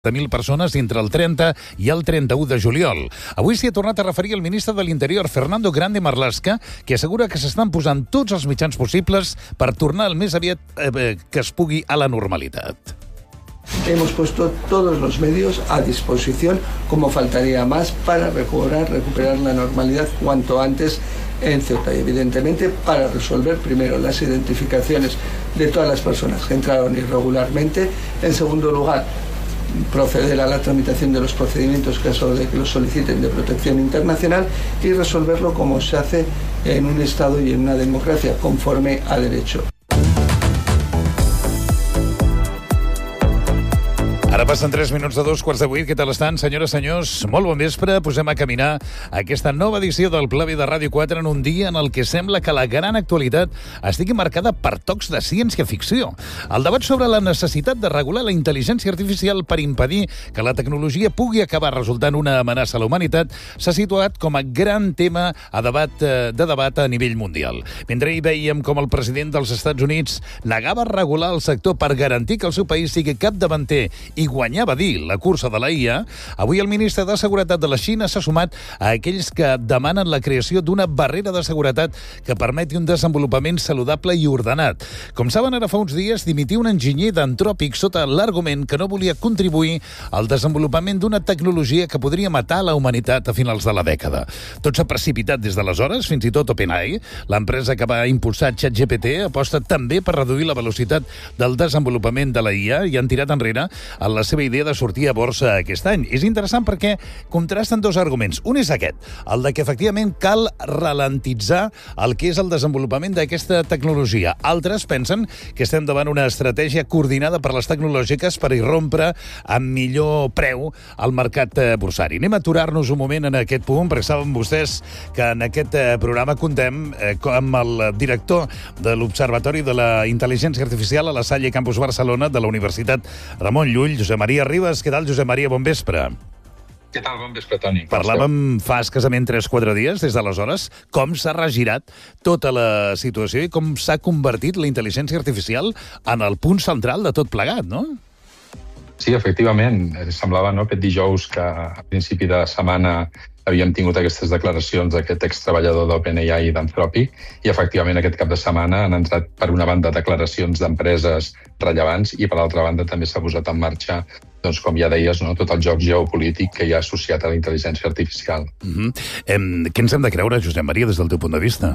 1.000 persones entre el 30 i el 31 de juliol. Avui s'hi ha tornat a referir el ministre de l'Interior, Fernando Grande Marlaska, que assegura que s'estan posant tots els mitjans possibles per tornar el més aviat que es pugui a la normalitat. Hemos puesto todos los medios a disposición, como faltaría más, para recuperar la normalidad cuanto antes en Ceuta y, evidentemente, para resolver primero las identificaciones de todas las personas que entraron irregularmente. En segundo lugar, proceder a la tramitación de los procedimientos caso de que los soliciten de protección internacional y resolverlo como se hace en un Estado y en una democracia, conforme a derecho. Ara passen 3 minuts de 2:15. Què tal estan, senyores, senyors? Molt bon vespre. Posem a caminar aquesta nova edició del Pla B de Ràdio 4 en un dia en el que sembla que la gran actualitat estigui marcada per tocs de ciència-ficció. El debat sobre la necessitat de regular la intel·ligència artificial per impedir que la tecnologia pugui acabar resultant una amenaça a la humanitat s'ha situat com a gran tema de debat a nivell mundial. Mentre hi veiem com el president dels Estats Units negava regular el sector per garantir que el seu país sigui capdavanter i guanyava a dir la cursa de la IA, avui el ministre de Seguretat de la Xina s'ha sumat a aquells que demanen la creació d'una barrera de seguretat que permeti un desenvolupament saludable i ordenat. Com saben, ara fa uns dies dimitia un enginyer d'Anthropic sota l'argument que no volia contribuir al desenvolupament d'una tecnologia que podria matar la humanitat a finals de la dècada. Tot s'ha precipitat des d'aleshores, fins i tot OpenAI, l'empresa que va impulsar ChatGPT, aposta també per reduir la velocitat del desenvolupament de la IA i han tirat enrere en la seva idea de sortir a borsa aquest any. És interessant perquè contrasten dos arguments. Un és aquest, el de que efectivament cal ralentitzar el que és el desenvolupament d'aquesta tecnologia. Altres pensen que estem davant una estratègia coordinada per les tecnològiques per irrompre amb millor preu al mercat borsari. Anem a aturar-nos un moment en aquest punt, perquè saben vostès que en aquest programa contem amb el director de l'Observatori de la Intel·ligència Artificial a la Salle Campus Barcelona de la Universitat Ramon Llull, Josep Maria Ribas. Què tal, Josep Maria? Bon vespre. Què tal? Bon vespre, Toni. Parlàvem fa escassament 3-4 dies, des d'aleshores, com s'ha regirat tota la situació i com s'ha convertit la intel·ligència artificial en el punt central de tot plegat, no? Sí, efectivament. Semblava, no, aquest dijous que a principi de setmana havíem tingut aquestes declaracions d'aquest extreballador d'OpenAI i d'Anthropic i, efectivament, aquest cap de setmana han entrat, per una banda, declaracions d'empreses rellevants i, per l'altra banda, també s'ha posat en marxa, doncs, com ja deies, no, tot el joc geopolític que hi ha associat a la intel·ligència artificial. Què ens hem de creure, Josep Maria, des del teu punt de vista?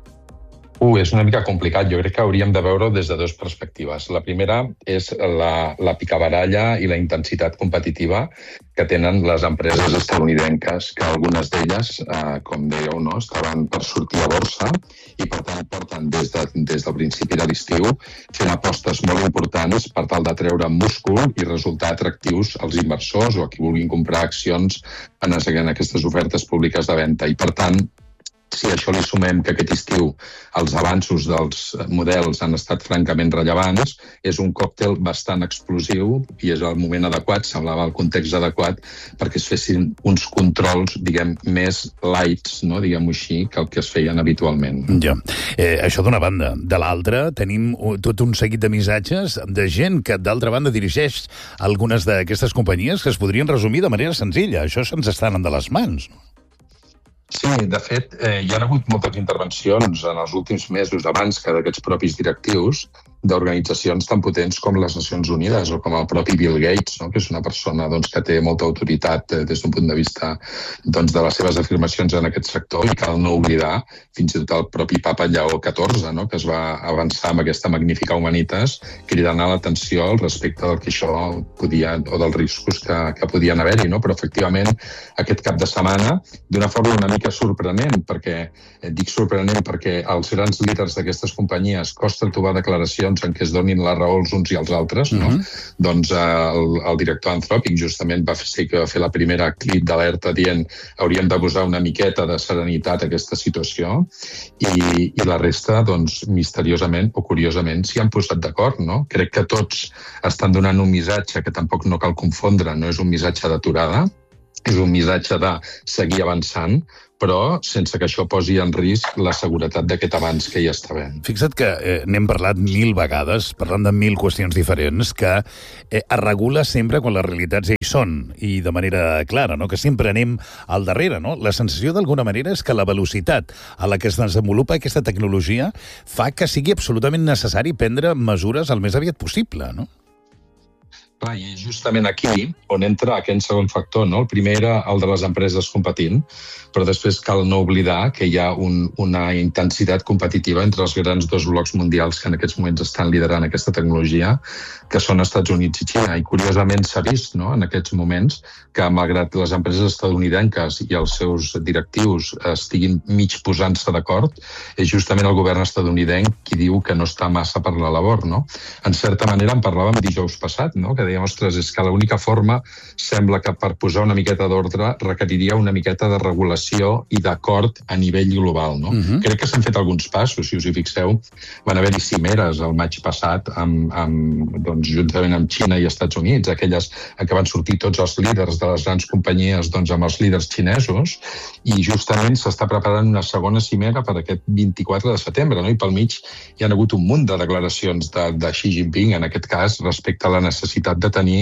És una mica complicat. Jo crec que hauríem de veure-ho des de dues perspectives. La primera és la picabaralla i la intensitat competitiva que tenen les empreses estadounidenques, que algunes d'elles, com dèieu, no, estaven per sortir a borsa i, per tant, porten des del principi de l'estiu fent apostes molt importants per tal de treure múscul i resultar atractius als inversors o a qui vulguin comprar accions en aquestes ofertes públiques de venda. I, per tant, si a això li sumem que aquest estiu els avanços dels models han estat francament rellevants, és un còctel bastant explosiu i és el moment adequat, semblava el context adequat, perquè es fessin uns controls, diguem, més lights, no, diguem-ho així, que el que es feien habitualment. Ja. Això d'una banda. De l'altra, tenim tot un seguit de missatges de gent que, d'altra banda, dirigeix algunes d'aquestes companyies que es podrien resumir de manera senzilla. Això se'ns està anant de les mans, no? Sí, de fet, hi ha hagut moltes intervencions en els últims mesos, abans que d'aquests propis directius, d'organitzacions tan potents com les Nacions Unides o com el propi Bill Gates, no? Que és una persona, doncs, que té molta autoritat des d'un punt de vista, doncs, de les seves afirmacions en aquest sector, i cal no oblidar fins i tot el propi papa Lleó XIV, no? Que es va avançar amb aquesta magnífica Humanitas, cridant l'atenció al respecte del que això podia, o dels riscos que podien haver-hi, no? Però, efectivament, aquest cap de setmana, d'una forma una mica sorprenent, dic sorprenent perquè els grans líders d'aquestes companyies costa trobar declaracions en què es donin la raó els uns i els altres, no? Doncs el director Anthropic justament va fer la primera crit d'alerta dient hauríem de posar una miqueta de serenitat a aquesta situació i la resta, doncs, misteriosament o curiosament s'hi han posat d'acord, no? Crec que tots estan donant un missatge que tampoc no cal confondre, no és un missatge d'aturada, és un missatge de seguir avançant, però sense que això posi en risc la seguretat d'aquest avanç que ja està havent. Fixa't que n'hem parlat 1000 vegades, parlant de 1000 qüestions diferents, que es regula sempre quan les realitats ja hi són, i de manera clara, no? Que sempre anem al darrere. No? La sensació, d'alguna manera, és que la velocitat a la que es desenvolupa aquesta tecnologia fa que sigui absolutament necessari prendre mesures el més aviat possible, no? Clar, i és justament aquí on entra aquest segon factor, no? El primer era el de les empreses competint, però després cal no oblidar que hi ha una intensitat competitiva entre els grans dos blocs mundials que en aquests moments estan liderant aquesta tecnologia, que són Estats Units i Xina. I curiosament s'ha vist, no?, en aquests moments que, malgrat les empreses estadounidenques i els seus directius estiguin mig posant-se d'acord, és justament el govern estadounidenc qui diu que no està massa per la labor, no? En certa manera en parlàvem dijous passat, no?, que dèiem, ostres, és que l'única forma sembla que per posar una miqueta d'ordre requeriria una miqueta de regulació i d'acord a nivell global, no? Crec que s'han fet alguns passos, si us hi fixeu. Van haver-hi cimeres el maig passat juntament amb Xina i Estats Units, aquelles que van sortir tots els líders de les grans companyies amb els líders xinesos, i justament s'està preparant una segona cimera per aquest 24 de setembre, no? I pel mig hi ha hagut un munt de declaracions de Xi Jinping, en aquest cas, respecte a la necessitat de tenir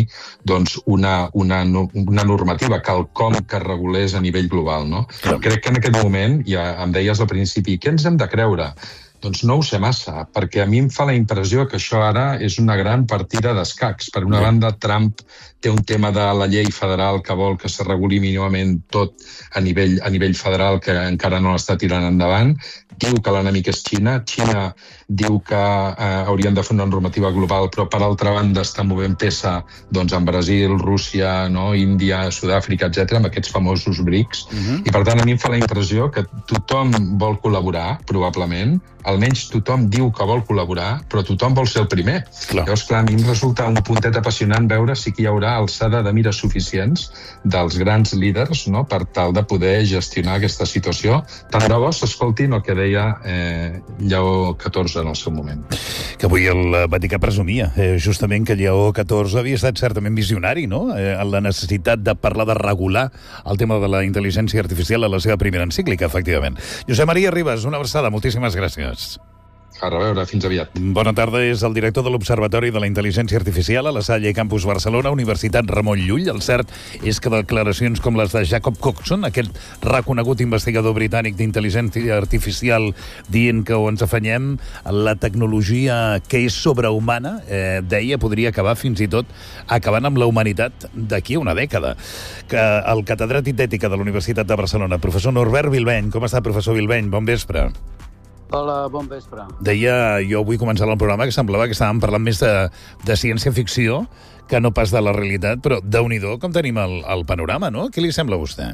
una normativa, quelcom que regulés a nivell global, no? Crec que en aquest moment, ja em deies al principi, què ens hem de creure? Doncs no ho sé massa, perquè a mi em fa la impressió que això ara és una gran partida d'escacs. Per una banda, Trump té un tema de la llei federal que vol que se reguli mínimament tot a nivell federal, que encara no l'està tirant endavant. Diu que l'enemic és Xina. Xina diu que haurien de fer una normativa global, però per altra banda està movent peça amb Brasil, Rússia, Índia, Sud-àfrica, etc., amb aquests famosos BRICS. I per tant a mi em fa la impressió que tothom vol col·laborar, probablement, almenys tothom diu que vol col·laborar, però tothom vol ser el primer. Llavors, clar, a mi em resulta un puntet apassionant veure si hi haurà alçada de mires suficients dels grans líders, no?, per tal de poder gestionar aquesta situació. Tant de bo s'escoltin el que deia Lleó XIV en el seu moment. Que avui el Vaticà presumia justament que Lleó XIV havia estat certament visionari, no?, en la necessitat de parlar de regular el tema de la intel·ligència artificial a la seva primera encíclica, efectivament. Josep Maria Ribas, una abraçada, moltíssimes gràcies. A reveure, fins aviat. Bona tarda, és el director de l'Observatori de la Intel·ligència Artificial a la Salle Campus Barcelona, Universitat Ramon Llull. El cert és que declaracions com les de Jacob Coxon, aquest reconegut investigador britànic d'intel·ligència artificial, dient que ens afanyem, la tecnologia que és sobrehumana, deia, podria acabar fins i tot acabant amb la humanitat d'aquí a una dècada. El catedràtic d'Ètica de la Universitat de Barcelona, professor Norbert Bilbeny. Com està, professor Bilbeny? Bon vespre. Hola, bon vespre. Deia jo avui començant el programa que semblava que estàvem parlant més de ciència-ficció que no pas de la realitat, però Déu-n'hi-do com tenim el panorama, no? Què li sembla a vostè?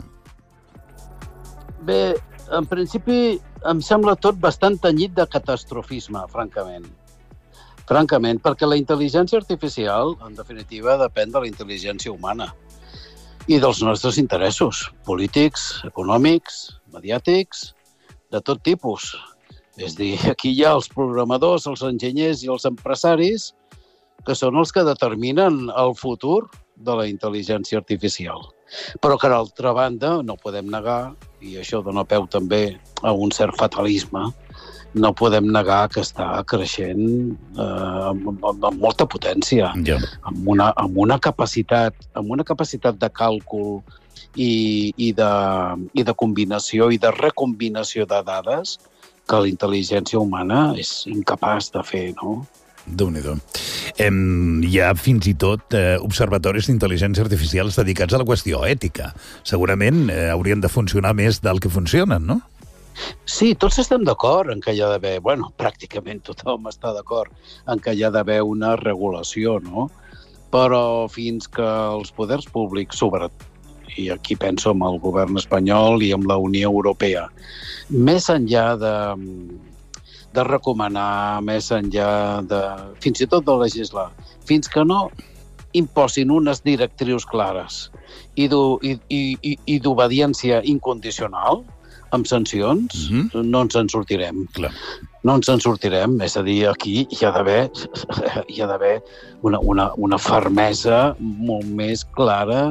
Bé, en principi em sembla tot bastant tenyit de catastrofisme, francament. Francament, perquè la intel·ligència artificial, en definitiva, depèn de la intel·ligència humana i dels nostres interessos polítics, econòmics, mediàtics, de tot tipus. És dir, aquí hi ha els programadors, els enginyers i els empresaris que són els que determinen el futur de la intel·ligència artificial. Però que, d'altra banda, no podem negar, i això dona peu també a un cert fatalisme, no podem negar que està creixent amb molta potència, amb una capacitat de càlcul i de combinació i de recombinació de dades que la intel·ligència humana és incapaç de fer, no? Déu-n'hi-do. Hi ha fins i tot observatoris d'intel·ligència artificial dedicats a la qüestió ètica. Segurament haurien de funcionar més del que funcionen, no? Sí, tots estem d'acord en que hi ha d'haver, pràcticament tothom està d'acord en que hi ha d'haver una regulació, no? Però fins que els poders públics, sobretot, i aquí penso en el govern espanyol i en la Unió Europea, més enllà de recomanar, més enllà de fins i tot de legislar, fins que no imposin unes directrius clares i d'obediència incondicional, amb sancions, no ens en sortirem. No ens en sortirem, és a dir, aquí hi ha d'haver una fermesa molt més clara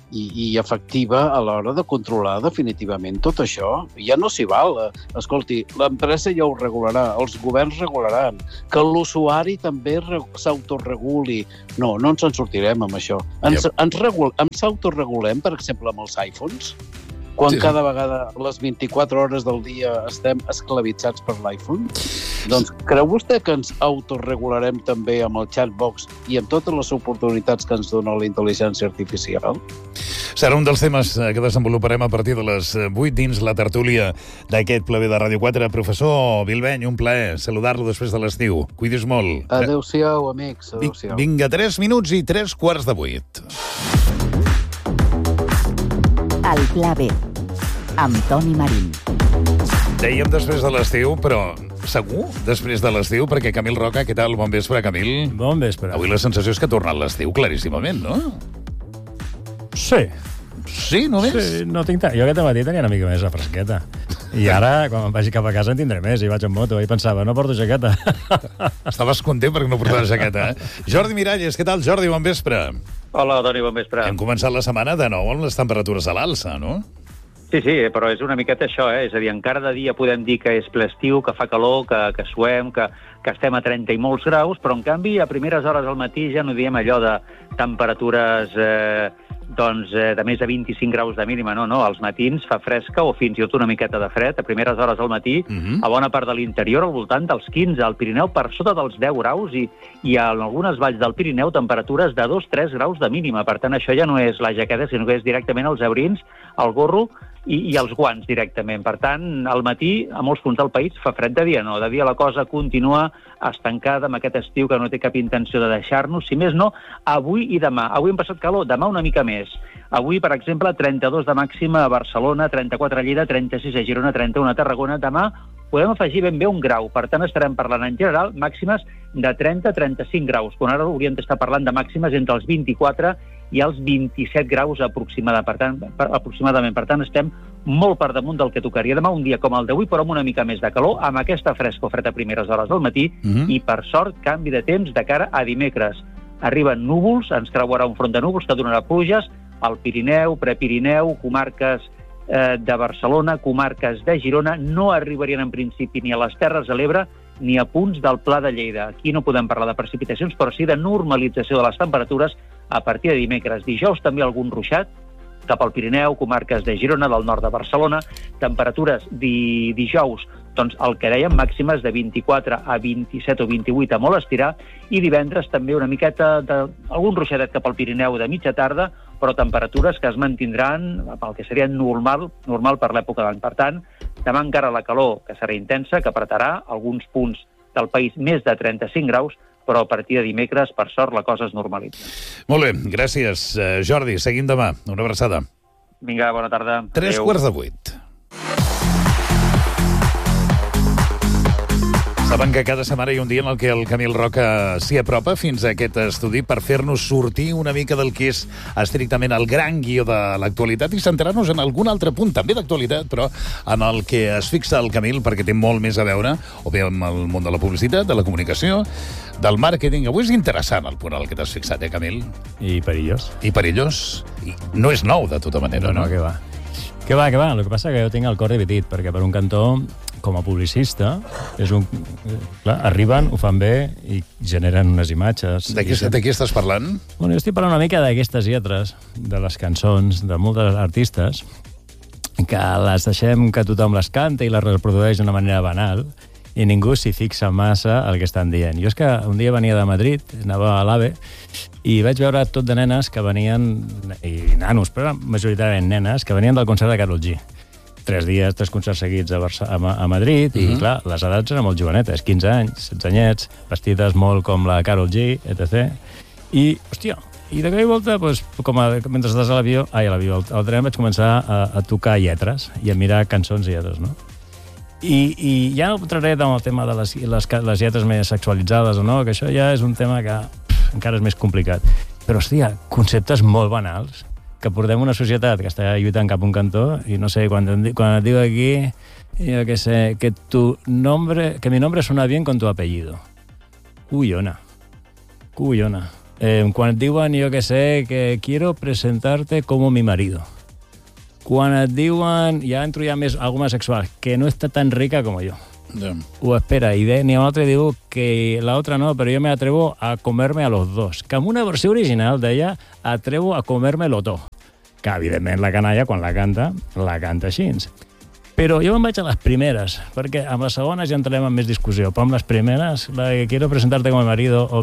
i efectiva a l'hora de controlar definitivament tot això. Ja no s'hi val. Escolti, l'empresa ja ho regularà, els governs regularan, que l'usuari també s'autoreguli. No ens en sortirem amb això. Ens autoregulem, per exemple, amb els iPhones, quan cada vegada les 24 hores del dia estem esclavitzats per l'iPhone? Doncs creu vostè que ens autoregularem també amb el chatbox i amb totes les oportunitats que ens dona la intel·ligència artificial? Serà un dels temes que desenvoluparem a partir de les 8 dins la tertúlia d'aquest ple de Ràdio 4. Professor Bilbeny, un plaer saludar-lo després de l'estiu. Cuidis molt. Adéu-siau, amics. Adéu-siau. Vinga, 3 minuts i 3:15. El Pla B, amb Toni Marín. Dèiem després de l'estiu, però segur després de l'estiu? Perquè Camil Roca, què tal? Bon vespre, Camil. Bon vespre. Avui la sensació és que ha tornat l'estiu claríssimament, no? Sí. Sí, només? Sí, no tinc tant. Jo aquest matí tenia una mica més de fresqueta. I ara, quan em vagi cap a casa, en tindré més. I vaig en moto i pensava, no porto jaqueta. Estaves content perquè no portaves jaqueta, Jordi Miralles, què tal, Jordi? Bon vespre. Hola, Toni, bon vespre. Hem començat la setmana de nou amb les temperatures a l'alça, no? Sí, però és una miqueta això, És a dir, encara de dia podem dir que és ple estiu, que fa calor, que suem, que estem a 30 i molts graus, però en canvi a primeres hores al matí ja no diem allò de temperatures de més de 25 graus de mínima, no, als matins fa fresca o fins i tot una miqueta de fred, a primeres hores al matí, a bona part de l'interior al voltant dels 15, al Pirineu per sota dels 10 graus i en algunes valls del Pirineu temperatures de 2-3 graus de mínima. Per tant, això ja no és la jaqueta, sinó que és directament els abrins, el gorro i els guants directament. Per tant, al matí, a molts punts del país, fa fred. De dia no. De dia la cosa continua estancada amb aquest estiu que no té cap intenció de deixar-nos. Si més no, avui i demà. Avui hem passat calor, demà una mica més. Avui, per exemple, 32 de màxima a Barcelona, 34 a Lleida, 36 a Girona, 31 a Tarragona. Demà podem afegir ben bé 1 grau. Per tant, estarem parlant en general màximes de 30-35 graus, quan ara hauríem d'estar parlant de màximes entre els 24 i els 27 graus aproximadament. Per tant, estem molt per damunt del que tocaria demà, un dia com el d'avui, però amb una mica més de calor, amb aquesta fresca o fred a primeres hores del matí, i per sort, canvi de temps de cara a dimecres. Arriben núvols, ens creuarà un front de núvols que donarà pluges al Pirineu, Prepirineu, comarques de Barcelona, comarques de Girona, no arribarien en principi ni a les Terres de l'Ebre ni a punts del Pla de Lleida. Aquí no podem parlar de precipitacions, però sí de normalització de les temperatures a partir de dimecres. Dijous també algun ruixat cap al Pirineu, comarques de Girona, del nord de Barcelona. Temperatures dijous, doncs el que dèiem, màximes de 24 a 27 o 28 a molt estirar, i divendres també una miqueta algun ruixadet cap al Pirineu de mitja tarda, però temperatures que es mantindran pel que seria normal per l'època d'any. Per tant, demà encara la calor, que serà intensa, que apretarà alguns punts del país més de 35 graus, però a partir de dimecres, per sort, la cosa es normalitza. Molt bé, gràcies, Jordi. Seguim demà. Una abraçada. Vinga, bona tarda. 7:45. Saben que cada setmana hi ha un dia en el que el Camil Roca s'hi apropa fins a aquest estudi per fer-nos sortir una mica del que és estrictament el gran guió de l'actualitat i centrar-nos en algun altre punt, també d'actualitat, però en el que es fixa el Camil, perquè té molt més a veure, o bé amb el món de la publicitat, de la comunicació, del màrqueting. Avui és interessant el punt al que t'has fixat, Camil? I perillós. I perillós. I no és nou, de tota manera, no? No, què va. Què va. El que passa és que jo tinc el cor dividit, perquè per un cantó, com a publicista, clar, arriben, ho fan bé i generen unes imatges. De qui estàs parlant? Bueno, jo estic parlant una mica d'aquestes lletres, de les cançons, de moltes artistes, que les deixem que tothom les canta i les reprodueix d'una manera banal, i ningú s'hi fixa massa el que estan dient. Jo és que un dia venia de Madrid, anava a l'AVE, i vaig veure tot de nenes que venien, i nanos, però majoritàriament nenes, que venien del concert de Karol G. 3 concerts seguits a Madrid, i clar, les edats eren molt jovenetes, 15 anys, 16 anyets, vestides molt com la Karol G, etc. I, hòstia, i de cop i volta, doncs, mentre estàs a l'avió, al tren vaig començar a tocar lletres i a mirar cançons i lletres, no? I ja no entraré en el tema de les lletres més sexualitzades o no, que això ja és un tema que encara és més complicat. Però, hòstia, conceptes molt banals, que portem una societat que està lluitant cap a un cantó, i no sé, quan et diu aquí, jo què sé, que mi nombre suena bien con tu apellido. Cuyona. Quan et diuen, jo que sé, que quiero presentarte como mi marido. Quan et diuen, ja entro ja més algo más sexual, que no está tan rica como yo. O espera, i n'hi ha un altre que diu que la otra no, però jo me atrevo a comerme a los dos. Que en una versió original deia atrevo a comerme-lo todo. Que, evidentment, la canalla, quan la canta així. Però jo me'n vaig a les primeres, perquè amb les segones ja entrarem en més discussió, però amb les primeres, la que quiero presentarte como mi marido o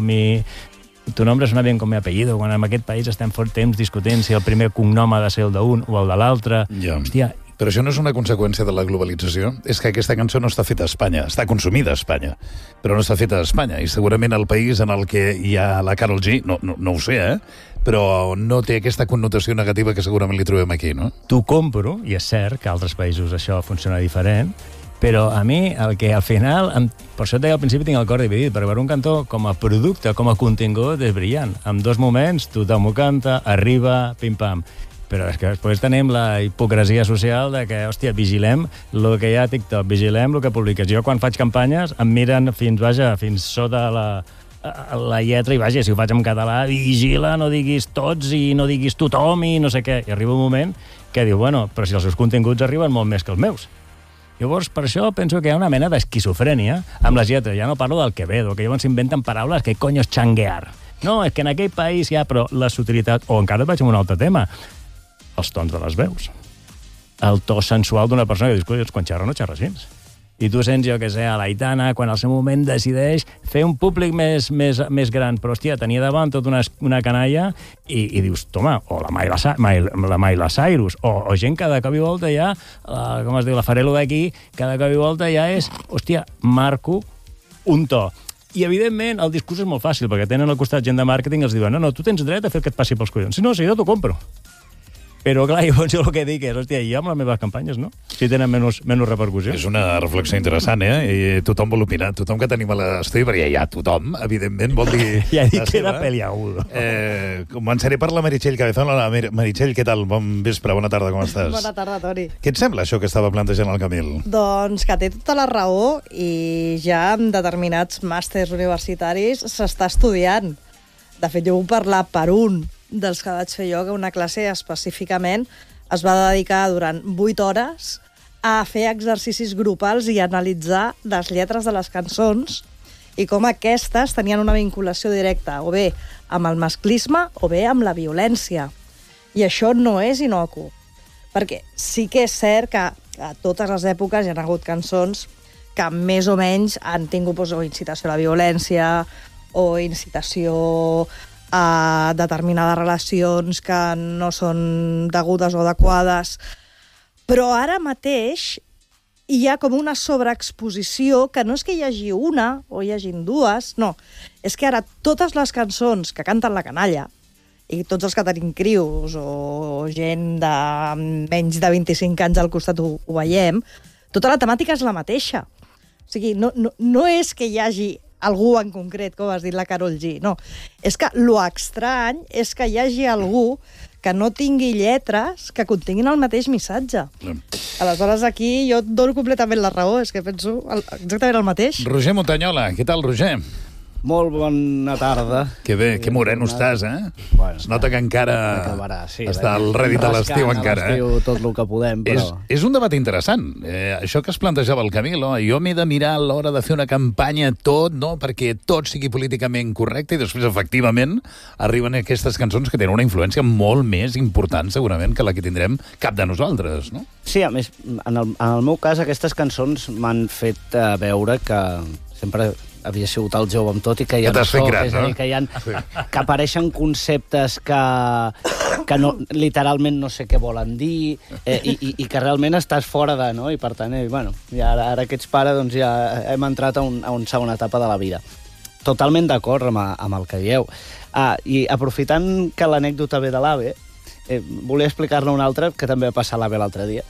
tu nombre suena bien con mi apellido, quan en aquest país estem fort temps discutint si el primer cognom ha de ser el d'un o el de l'altre. Ja. Hòstia, però això no és una conseqüència de la globalització? És que aquesta cançó no està feta a Espanya, està consumida a Espanya, però no està feta a Espanya. I segurament el país en el que hi ha la Karol G, no ho sé, però no té aquesta connotació negativa que segurament li trobem aquí, no? T'ho compro, i és cert que a altres països això funciona diferent, però a mi, el que al final, per això et deia al principi, tinc el cor dividit, perquè per un cantó, com a producte, com a contingut, és brillant. En dos moments, tothom ho canta, arriba, pim-pam. Però és que després tenim la hipocresia social de que, hòstia, vigilem el que hi ha a TikTok, vigilem el que publiques. Jo, quan faig campanyes, em miren fins sota la lletra i, vaja, si ho faig en català, vigila, no diguis tots i no diguis tothom i no sé què. I arriba un moment que diu, bueno, però si els seus continguts arriben molt més que els meus. Llavors, per això penso que hi ha una mena d'esquizofrènia amb les lletres. Ja no parlo del Quevedo, que llavors s'inventen paraules que coño és xanguear. No, és que en aquell país hi ha, però la sutilitat... O encara et vaig amb un altre tema. Els tons de les veus. El to sensual d'una persona que dius, quan xerra no xerra així. I tu sents, jo que sé, a l'Aitana, quan al seu moment decideix fer un públic més gran, però, hòstia, tenia davant tota una canalla i dius, toma, o la Miley Cyrus, o gent cada cop i volta ja, com es diu, la Farelo d'aquí, cada cop i volta ja és, hòstia, marco un to. I, evidentment, el discurs és molt fàcil, perquè tenen al costat gent de màrqueting i els diuen, no, tu tens dret a fer el que et passi pels collons. Si no, jo t'ho compro. Però, clar, jo el que dic és, hòstia, jo amb les meves campanyes, no? Si tenen menys repercussió. És una reflexió interessant, I tothom vol opinar. Tothom que tenim a l'estudi, perquè ja tothom, evidentment, vol dir... Ja dic que era peliagudo. Començaré per la Meritxell Cabezón. Hola, Meritxell, què tal? Bon vespre, bona tarda, com estàs? Bona tarda, Toni. Què et sembla, això que estava plantejant el Camil? Doncs que té tota la raó i ja en determinats màsters universitaris s'està estudiant. De fet, jo vull parlar per un dels que vaig fer jo, que una classe específicament es va dedicar durant 8 hores a fer exercicis grupals i analitzar les lletres de les cançons i com aquestes tenien una vinculació directa, o bé amb el masclisme o bé amb la violència. I això no és inocu, perquè sí que és cert que a totes les èpoques hi ha hagut cançons que més o menys han tingut o incitació a la violència o incitació a determinades relacions que no són degudes o adequades. Però ara mateix hi ha com una sobreexposició que no és que hi hagi una o hi hagin dues, no. És que ara totes les cançons que canten la canalla, i tots els que tenim crios o gent de menys de 25 anys al costat ho veiem, tota la temàtica és la mateixa. O sigui, no és que hi hagi algú en concret, com has dit la Karol G, no. És que lo estrany és que hi hagi algú que no tingui lletres que continguin el mateix missatge. Aleshores, aquí jo et dono completament la raó, és que penso exactament el mateix. Roger Montanyola, què tal, Roger? Molt bona tarda. Que bé, que moreno estàs, Bueno, es nota que encara està al rèdit de l'estiu encara. Tot el que podem, però... És un debat interessant. Això que es plantejava el Camil, jo m'he de mirar a l'hora de fer una campanya tot, no?, perquè tot sigui políticament correcte i després, efectivament, arriben aquestes cançons que tenen una influència molt més important, segurament, que la que tindrem cap de nosaltres, no? Sí, a més, en el meu cas, aquestes cançons m'han fet veure que sempre havia sigut el jove amb tot i que hi ha és a dir, que apareixen conceptes que no, literalment no sé què volen dir i que realment estàs fora de, no? I per tant, bueno, ja ara que ets pare, doncs ja hem entrat a una segona etapa de la vida. Totalment d'acord amb el que dieu. I aprofitant que l'anècdota ve de l'AVE, volia explicar-ne una altra que també va passar a l'AVE l'altre dia.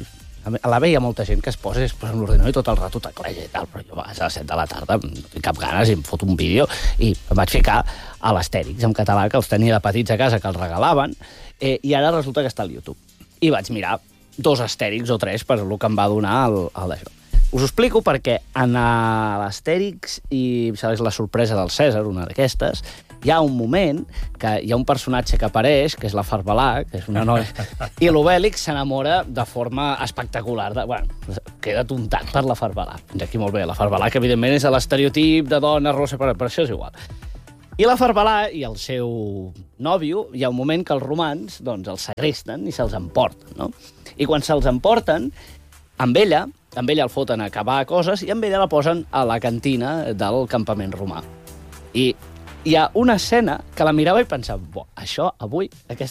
A l'AVE hi ha molta gent que es posa amb l'ordinador i tot el rato tecleja i tal, però jo a les 7 de la tarda no tinc cap ganes i em foto un vídeo i em vaig ficar a l'Astèrix en català, que els tenia de petits a casa, que els regalaven, i ara resulta que està al YouTube. I vaig mirar 2 Astèrix o 3 per el que em va donar el d'això. Us ho explico perquè en l'Astèrix i la sorpresa del Cèsar, una d'aquestes, hi ha un moment que hi ha un personatge que apareix, que és la Farbelà, que és una noia, i l'Obèlix s'enamora de forma espectacular. Queda tontat per la Farbelà. Fins aquí molt bé. La Farbelà, que evidentment és l'estereotip de dona rossa, per això és igual. I la Farbelà i el seu nòvio, hi ha un moment que els romans els segresten i se'ls emporten, no? I quan se'ls emporten, amb ella el foten a acabar coses i amb ella la posen a la cantina del campament romà. I hi ha una escena que la mirava i pensava, això avui,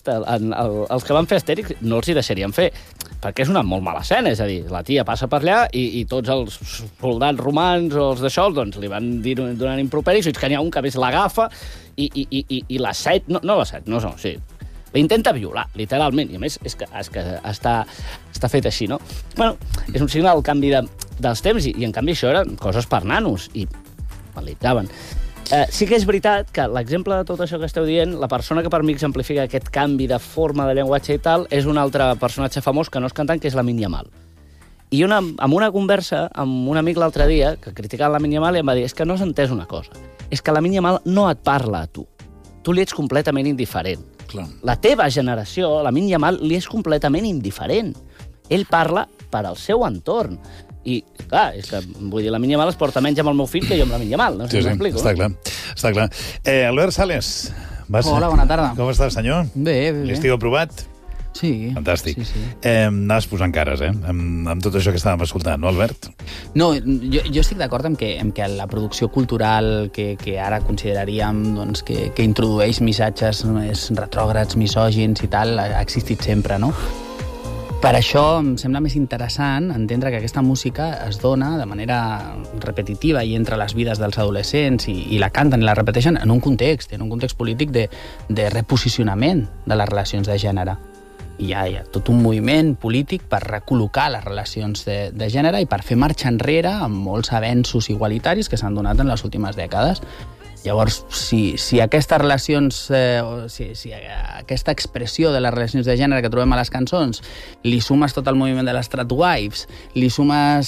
els que van fer Astèrix no els hi deixarien fer, perquè és una molt mala escena, és a dir, la tia passa per allà i tots els soldats romans o els d'això li van dir donant improperis, fins que n'hi ha un que a més l'agafa i l'asset, l'intenta violar, literalment, i a més és que està fet així, no? Bueno, és un signe del canvi dels temps i en canvi això eren coses per nanos i validaven. Sí que és veritat que l'exemple de tot això que esteu dient, la persona que per mi exemplifica aquest canvi de forma de llenguatge i tal, és un altre personatge famós que no és cantant, que és Lamine Yamal. I en una conversa amb un amic l'altre dia, que criticava Lamine Yamal, i em va dir, és que no has entès una cosa, és que Lamine Yamal no et parla a tu. Tu li ets completament indiferent. Clar. La teva generació, Lamine Yamal, li és completament indiferent. Ell parla per al seu entorn. I, clar, és que, vull dir, Lamine Yamal es porta menys amb el meu fill que jo amb Lamine Yamal, no sé si m'explico. Està clar. Albert Sales. Hola, bona tarda. Com estàs, senyor? Bé. L'estiu aprovat? Sí. Fantàstic. Sí. Anaves posant cares, amb tot això que estàvem escoltant, no, Albert? No, jo estic d'acord amb que la producció cultural que ara consideraríem que introdueix missatges més retrògrads, misògins i tal, ha existit sempre, no? Per això em sembla més interessant entendre que aquesta música es dona de manera repetitiva i entre les vides dels adolescents i la canten i la repeteixen en un context polític de reposicionament de les relacions de gènere. I hi ha tot un moviment polític per recol·locar les relacions de gènere i per fer marxa enrere amb molts avenços igualitaris que s'han donat en les últimes dècades. Llavors, si aquestes relacions, si aquesta expressió de les relacions de gènere que trobem a les cançons, li sumes tot el moviment de les tradwives, li sumes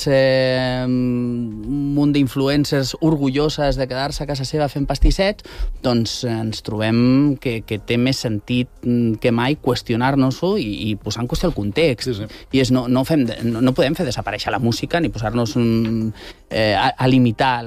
un munt d'influències orgulloses de quedar-se a casa seva fent pastissets, doncs ens trobem que té més sentit que mai qüestionar-nos-ho i posar en qüestió el context. Sí. I no podem fer desaparèixer la música ni posar-nos a limitar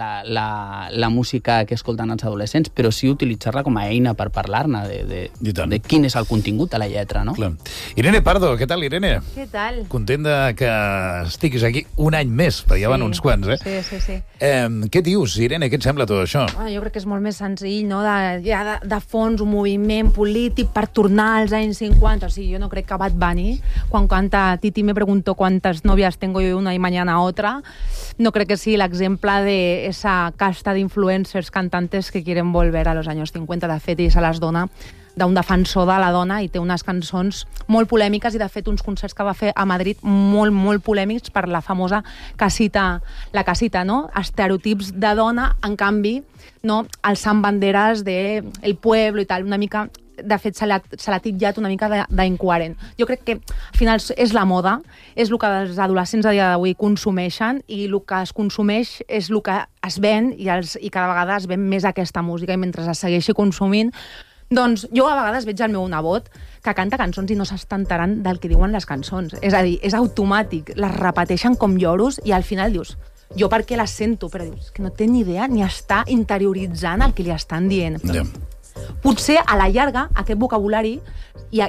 la música que escolten els adolescents, però sí utilitzar-la com a eina per parlar-ne de quin és el contingut de la lletra, no? Clar. Irene Pardo, què tal, Irene? Què tal? Content que estiguis aquí un any més, perquè ja van uns quants, eh? Sí. Què dius, Irene? Què et sembla tot això? Jo crec que és molt més senzill, no? De fons, un moviment polític per tornar als anys 50. O sigui, jo no crec que Bad Bunny, quan canta Titi me preguntó cuántas novias tengo yo una y mañana otra, no crec que sigui l'exemple de esa casta d'influencers cantantes que quieren volver a los años 50. De fet, ell se les dona d'un defensor de la dona i té unes cançons molt polèmiques i, de fet, uns concerts que va fer a Madrid molt, molt polèmics per la famosa casita, no? Estereotips de dona, en canvi, no? Alçant banderes de el pueblo i tal, una mica... De fet, se l'ha titllat una mica d'incoherent. Jo crec que, al final, és la moda, és el que els adolescents a dia d'avui consumeixen i el que es consumeix és el que es ven i cada vegada es ven més aquesta música i mentre es segueixi consumint, doncs jo a vegades veig el meu nebot que canta cançons i no s'està enterant del que diuen les cançons. És a dir, és automàtic, les repeteixen com lloros i al final dius, jo per què les sento? Però dius, que no té ni idea ni està interioritzant el que li estan dient. Ja. Potser a la llarga aquest vocabulari i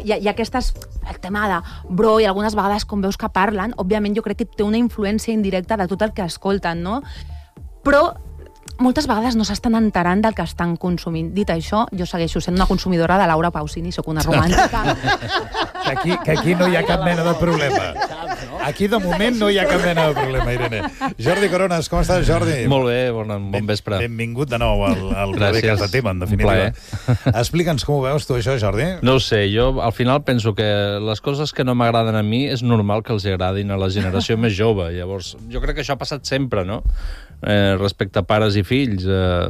el tema de bro i algunes vegades com veus que parlen, òbviament jo crec que té una influència indirecta de tot el que escolten, no? Però moltes vegades no s'estan enterant del que estan consumint. Dit això, jo segueixo sent una consumidora de Laura Pausini, sóc una romàntica. Que aquí no hi ha cap mena de problema. Aquí, de moment, no hi ha cap mena de problema, Irene. Jordi Coronas, com estàs, Jordi? Molt bé, bon vespre. Benvingut de nou al Clavé Casa Teva, en definitiva. Explica'ns com ho veus tu, això, Jordi? No ho sé, jo al final penso que les coses que no m'agraden a mi és normal que els agradin a la generació més jove. Llavors, jo crec que això ha passat sempre, no? Respecte a pares i fills.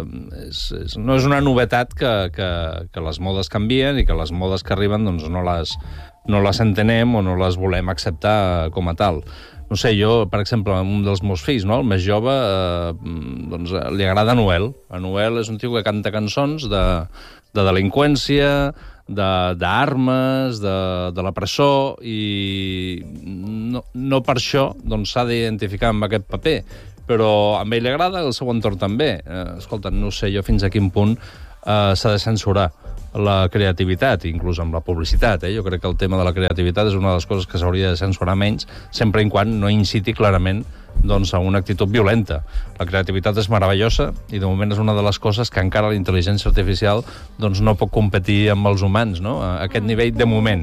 No és una novetat que les modes canvien i que les modes que arriben doncs, no no les entenem o no les volem acceptar com a tal. No sé, jo, per exemple, un dels meus fills, no? El més jove, doncs, li agrada Noel. Noel és un tio que canta cançons de delinqüència, d'armes, de la presó, i no per això doncs, s'ha d'identificar amb aquest paper. Però a ell li agrada, el seu entorn també. Escolta, no sé jo fins a quin punt s'ha de censurar la creativitat, inclús amb la publicitat. Jo crec que el tema de la creativitat és una de les coses que s'hauria de censurar menys, sempre i quan no inciti clarament doncs, a una actitud violenta. La creativitat és meravellosa i de moment és una de les coses que encara la intel·ligència artificial doncs, no pot competir amb els humans, no? A aquest nivell, de moment.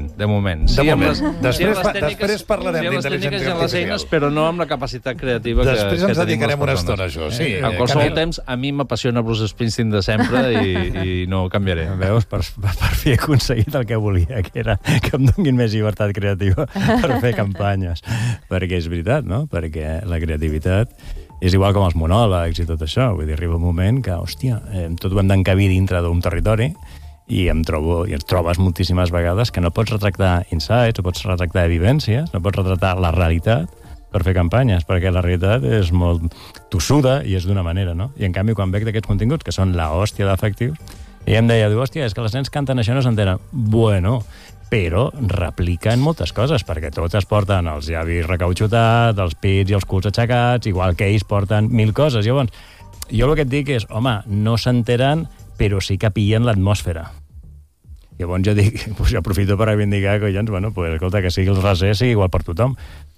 Després parlarem d'intel·ligència artificial. Però no amb la capacitat creativa que tenim les persones. Després ens dedicarem una estona a això. Sí, en qualsevol temps, a mi m'apassiona Bruce Springsteen de sempre i no canviaré. Veus, per fi he aconseguit el que volia, que era que em donin més llibertat creativa per fer campanyes. Perquè és veritat, no? Perquè la creativitat és igual com els monòlegs i tot això. Vull dir, arriba un moment que, hòstia, tot ho hem d'encabir dintre d'un territori i ens trobes moltíssimes vegades que no pots retractar insights, no pots retractar vivències, no pots retratar la realitat per fer campanyes, perquè la realitat és molt tossuda i és d'una manera, no? I en canvi, quan veig d'aquests continguts, que són la hòstia d'efectius, i em deia, hòstia, és que les nens canten això, no s'entenen. Bueno, però repliquen moltes coses, perquè tots es porten els llavis recautxutats, els pits i els culs aixecats, igual que ells porten 1000 coses. Llavors, jo el que et dic és, home, no s'enteren, però sí que pillen l'atmosfera. Llavors jo dic, pues aprofito per reivindicar, collons, bueno, pues, escolta, que sigui el raser, sigui igual per tothom.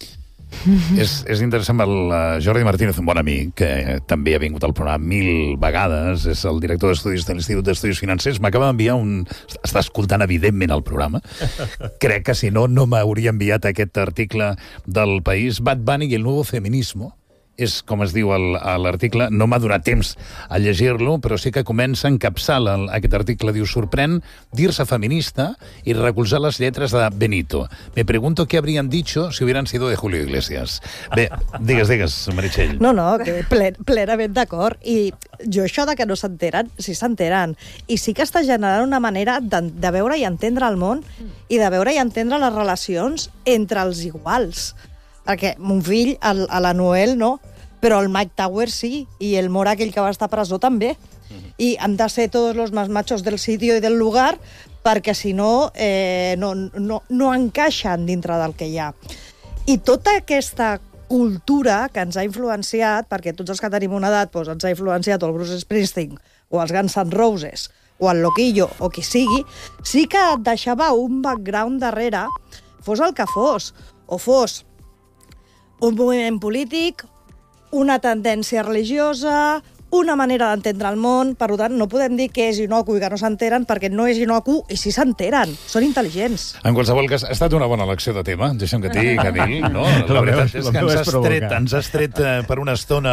És interessant, el Jordi Martínez, un bon amic, que també ha vingut al programa 1000 vegades, és el director d'estudis de l'Institut d'Estudis Financers, m'acaba d'enviar està escoltant evidentment el programa, crec que si no m'hauria enviat aquest article del País, Bad Bunny i el nuevo feminismo, és com es diu a l'article, no m'ha donat temps a llegir-lo, però sí que comença a encapçar aquest article, diu, sorprèn dir-se feminista i recolzar les lletres de Benito. Me pregunto qué habrían dicho si hubieran sido de Julio Iglesias. Bé, digues, Meritxell. No, que plenament d'acord. I jo això de que no s'enteren, sí s'enteren. I sí que està generant una manera de veure i entendre el món i de veure i entendre les relacions entre els iguals. Perquè mon fill, a la Noel, no, però el Mike Tower sí, i el Mora, aquell que va estar a presó, també. I han de ser tots els més machos del sitio i del lugar, perquè si no, no encaixen dintre del que hi ha. I tota aquesta cultura que ens ha influenciat, perquè tots els que tenim una edat doncs, ens ha influenciat o el Bruce Springsteen, o els Guns N' Roses, o el Loquillo, o qui sigui, sí que et deixava un background darrere, fos el que fos, o fos un moviment polític, una tendència religiosa, una manera d'entendre el món. Per tant, no podem dir que és inocu i que no s'enteren, perquè no és inocu i sí s'enteren. Són intel·ligents. En qualsevol cas, ha estat una bona elecció de tema, deixa'm que et digui, Camil. No? La veritat és que ens has tret per una estona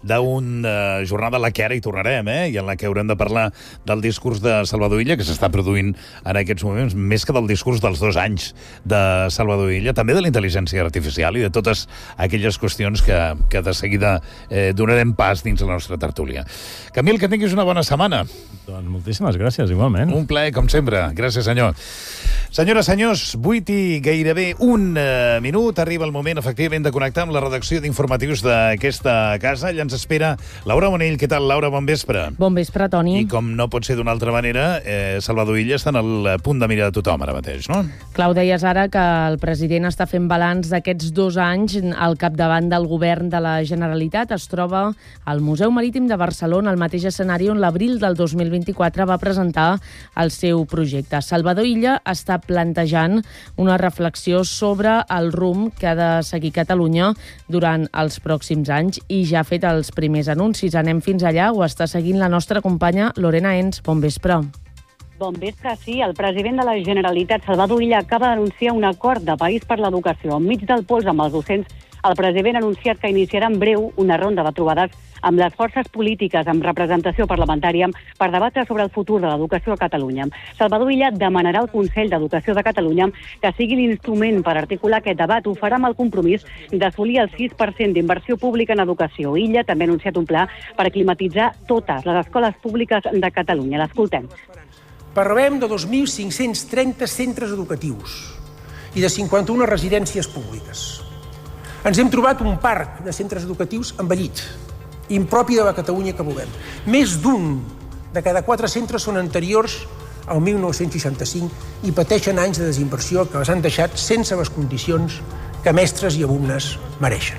d'una jornada a la que ara hi tornarem, i en la que haurem de parlar del discurs de Salvador Illa, que s'està produint en aquests moments, més que del discurs dels 2 anys de Salvador Illa, també de la intel·ligència artificial i de totes aquelles qüestions que de seguida donarem pas dins la nostra tertúlia. Camil, que tinguis una bona setmana. Doncs moltíssimes gràcies, igualment. Un plaer, com sempre. Gràcies, senyor. Senyores, senyors, 8 i gairebé 1 minut. Arriba el moment, efectivament, de connectar amb la redacció d'informatius d'aquesta casa. Allà ens espera Laura Monell. Què tal, Laura? Bon vespre. Bon vespre, Toni. I com no pot ser d'una altra manera, Salvador Illa està en el punt de mira de tothom ara mateix, no? Clar, ho deies ara, que el president està fent balanç d'aquests 2 anys al capdavant del govern de la Generalitat. Es troba al Museu Marítim de Barcelona, al mateix escenari on l'abril del 2024 va presentar el seu projecte. Salvador Illa està plantejant una reflexió sobre el rumb que ha de seguir Catalunya durant els pròxims anys i ja ha fet els primers anuncis. Anem fins allà, ho està seguint la nostra companya Lorena Ens. Bon vespre. Bon vespre, sí. El president de la Generalitat, Salvador Illa, acaba d'anunciar un acord de país per l'educació. Enmig del pols amb els docents, el president ha anunciat que iniciarà en breu una ronda de trobades amb les forces polítiques amb representació parlamentària per debatre sobre el futur de l'educació a Catalunya. Salvador Illa demanarà al Consell d'Educació de Catalunya que sigui l'instrument per articular aquest debat. Ho farà amb el compromís d'assolir el 6% d'inversió pública en educació. Illa també ha anunciat un pla per climatitzar totes les escoles públiques de Catalunya. L'escoltem. Parlem de 2.530 centres educatius i de 51 residències públiques. Ens hem trobat un parc de centres educatius envellit, impropi de la Catalunya que volem. Més d'un de cada 4 centres són anteriors al 1965 i pateixen anys de desinversió que les han deixat sense les condicions que mestres i alumnes mereixen.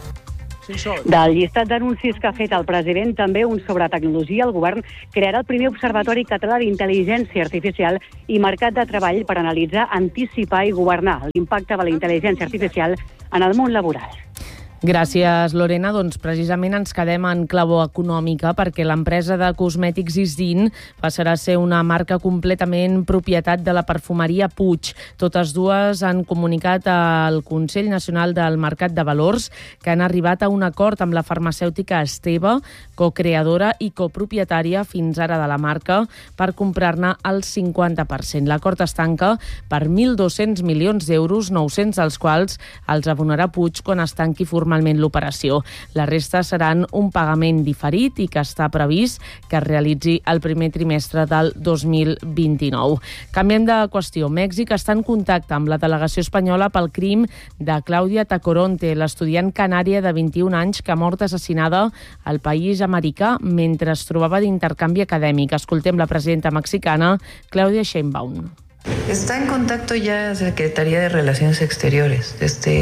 Del llistat d'anuncis que ha fet el president, també un sobre tecnologia. El govern crearà el primer observatori català d'intel·ligència artificial i mercat de treball per analitzar, anticipar i governar l'impacte de la intel·ligència artificial en el món laboral. Gràcies, Lorena. Doncs precisament ens quedem en clau econòmica perquè l'empresa de cosmètics Isdin passarà a ser una marca completament propietat de la perfumeria Puig. Totes dues han comunicat al Consell Nacional del Mercat de Valors que han arribat a un acord amb la farmacèutica Esteve, cocreadora i copropietària fins ara de la marca, per comprar-ne el 50%. L'acord es tanca per 1.200 milions d'euros, 900 dels quals els abonarà Puig quan es tanqui formalment l'operació. La resta seran un pagament diferit i que està previst que es realitzi el primer trimestre del 2029. Canviem de qüestió. Mèxic està en contacte amb la delegació espanyola pel crim de Clàudia Tacoronte, l'estudiant canària de 21 anys que ha mort assassinada al país americà mentre es trobava d'intercanvi acadèmic. Escoltem la presidenta mexicana, Claudia Sheinbaum. Está en contacto ya Secretaría de Relaciones Exteriores.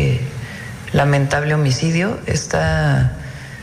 Lamentable homicidio. Está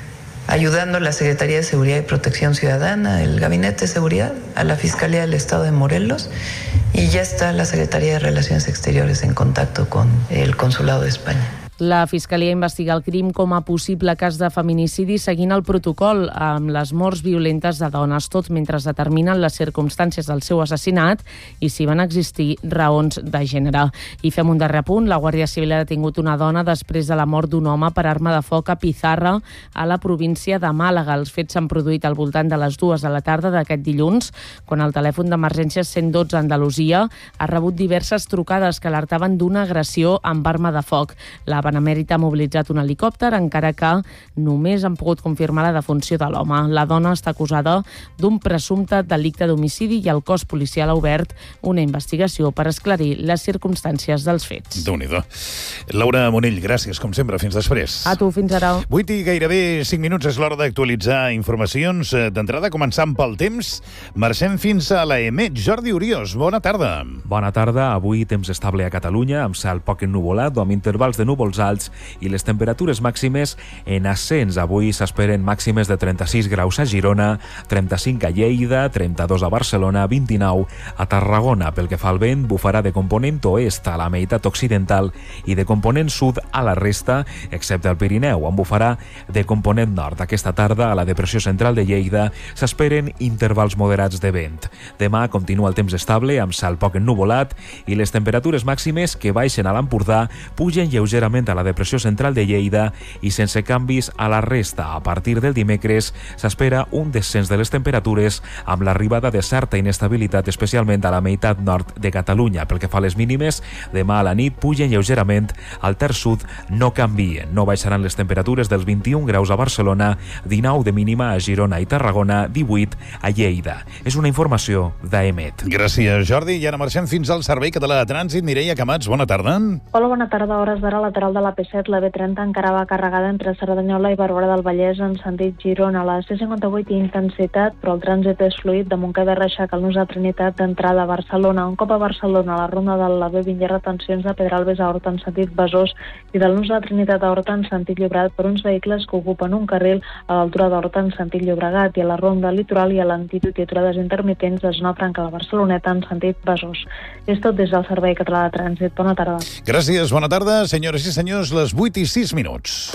ayudando la Secretaría de Seguridad y Protección Ciudadana, el Gabinete de Seguridad, a la Fiscalía del Estado de Morelos, y ya está la Secretaría de Relaciones Exteriores en contacto con el Consulado de España. La Fiscalia investiga el crim com a possible cas de feminicidi seguint el protocol amb les morts violentes de dones, tot mentre es determinen les circumstàncies del seu assassinat i si van existir raons de gènere. I fem un darrer apunt. La Guàrdia Civil ha detingut una dona després de la mort d'un home per arma de foc a Pizarra, a la província de Màlaga. Els fets s'han produït al voltant de les 2 de la tarda d'aquest dilluns, quan el telèfon d'emergències 112 Andalusia ha rebut diverses trucades que alertaven d'una agressió amb arma de foc. La Benemèrita ha mobilitzat un helicòpter, encara que només han pogut confirmar la defunció de l'home. La dona està acusada d'un presumpte delicte d'homicidi i el cos policial ha obert una investigació per esclarir les circumstàncies dels fets. Déu-n'hi-do. Laura Monell, gràcies, com sempre. Fins després. A tu, fins ara. 8 i gairebé 5 minuts és l'hora d'actualitzar informacions. D'entrada, començant pel temps, marxem fins a l'EMET. Jordi Uriós, bona tarda. Bona tarda. Avui temps estable a Catalunya, amb cel poc ennuvolat o amb intervals de núvols alts i les temperatures màximes en ascens. Avui s'esperen màximes de 36 graus a Girona, 35 a Lleida, 32 a Barcelona, 29 a Tarragona. Pel que fa al vent, bufarà de component oest a la meitat occidental i de component sud a la resta, excepte al Pirineu, on bufarà de component nord. Aquesta tarda, a la depressió central de Lleida, s'esperen intervals moderats de vent. Demà continua el temps estable, amb cel poc ennuvolat, i les temperatures màximes que baixen a l'Empordà pugen lleugerament a la depressió central de Lleida i sense canvis a la resta. A partir del dimecres s'espera un descens de les temperatures amb l'arribada de certa inestabilitat, especialment a la meitat nord de Catalunya. Pel que fa a les mínimes, demà a la nit pugen lleugerament, al terç sud no canvien. No baixaran les temperatures dels 21 graus a Barcelona, 19 de mínima a Girona i Tarragona, 18 a Lleida. És una informació d'EMET. Gràcies, Jordi. I ara marxem fins al Servei Català de Trànsit. Mireia Camats, bona tarda. Hola, bona tarda. A hores d'ara, lateral de la P7, la B30 encara va carregada entre Cerdanyola i Barberà del Vallès en sentit Girona. La C58 hi intensitat, però el trànsit és fluid de Montcada i Reixac al nus de Trinitat d'entrada a Barcelona. Un cop a Barcelona, a la ronda de la B20 hi ha retencions de Pedralbes a Horta en sentit Besòs i del nus de Trinitat a Horta en sentit Llobregat per uns vehicles que ocupen un carril a l'altura d'Horta en sentit Llobregat, i a la ronda litoral i a l'antitud i aturades intermitents de zona franca de Barceloneta en sentit Besòs. És tot des del Servei Català de Trànsit. Bona tarda. Gràcies, bona tarda. Senyores i senyors, les 8 i 6 minuts.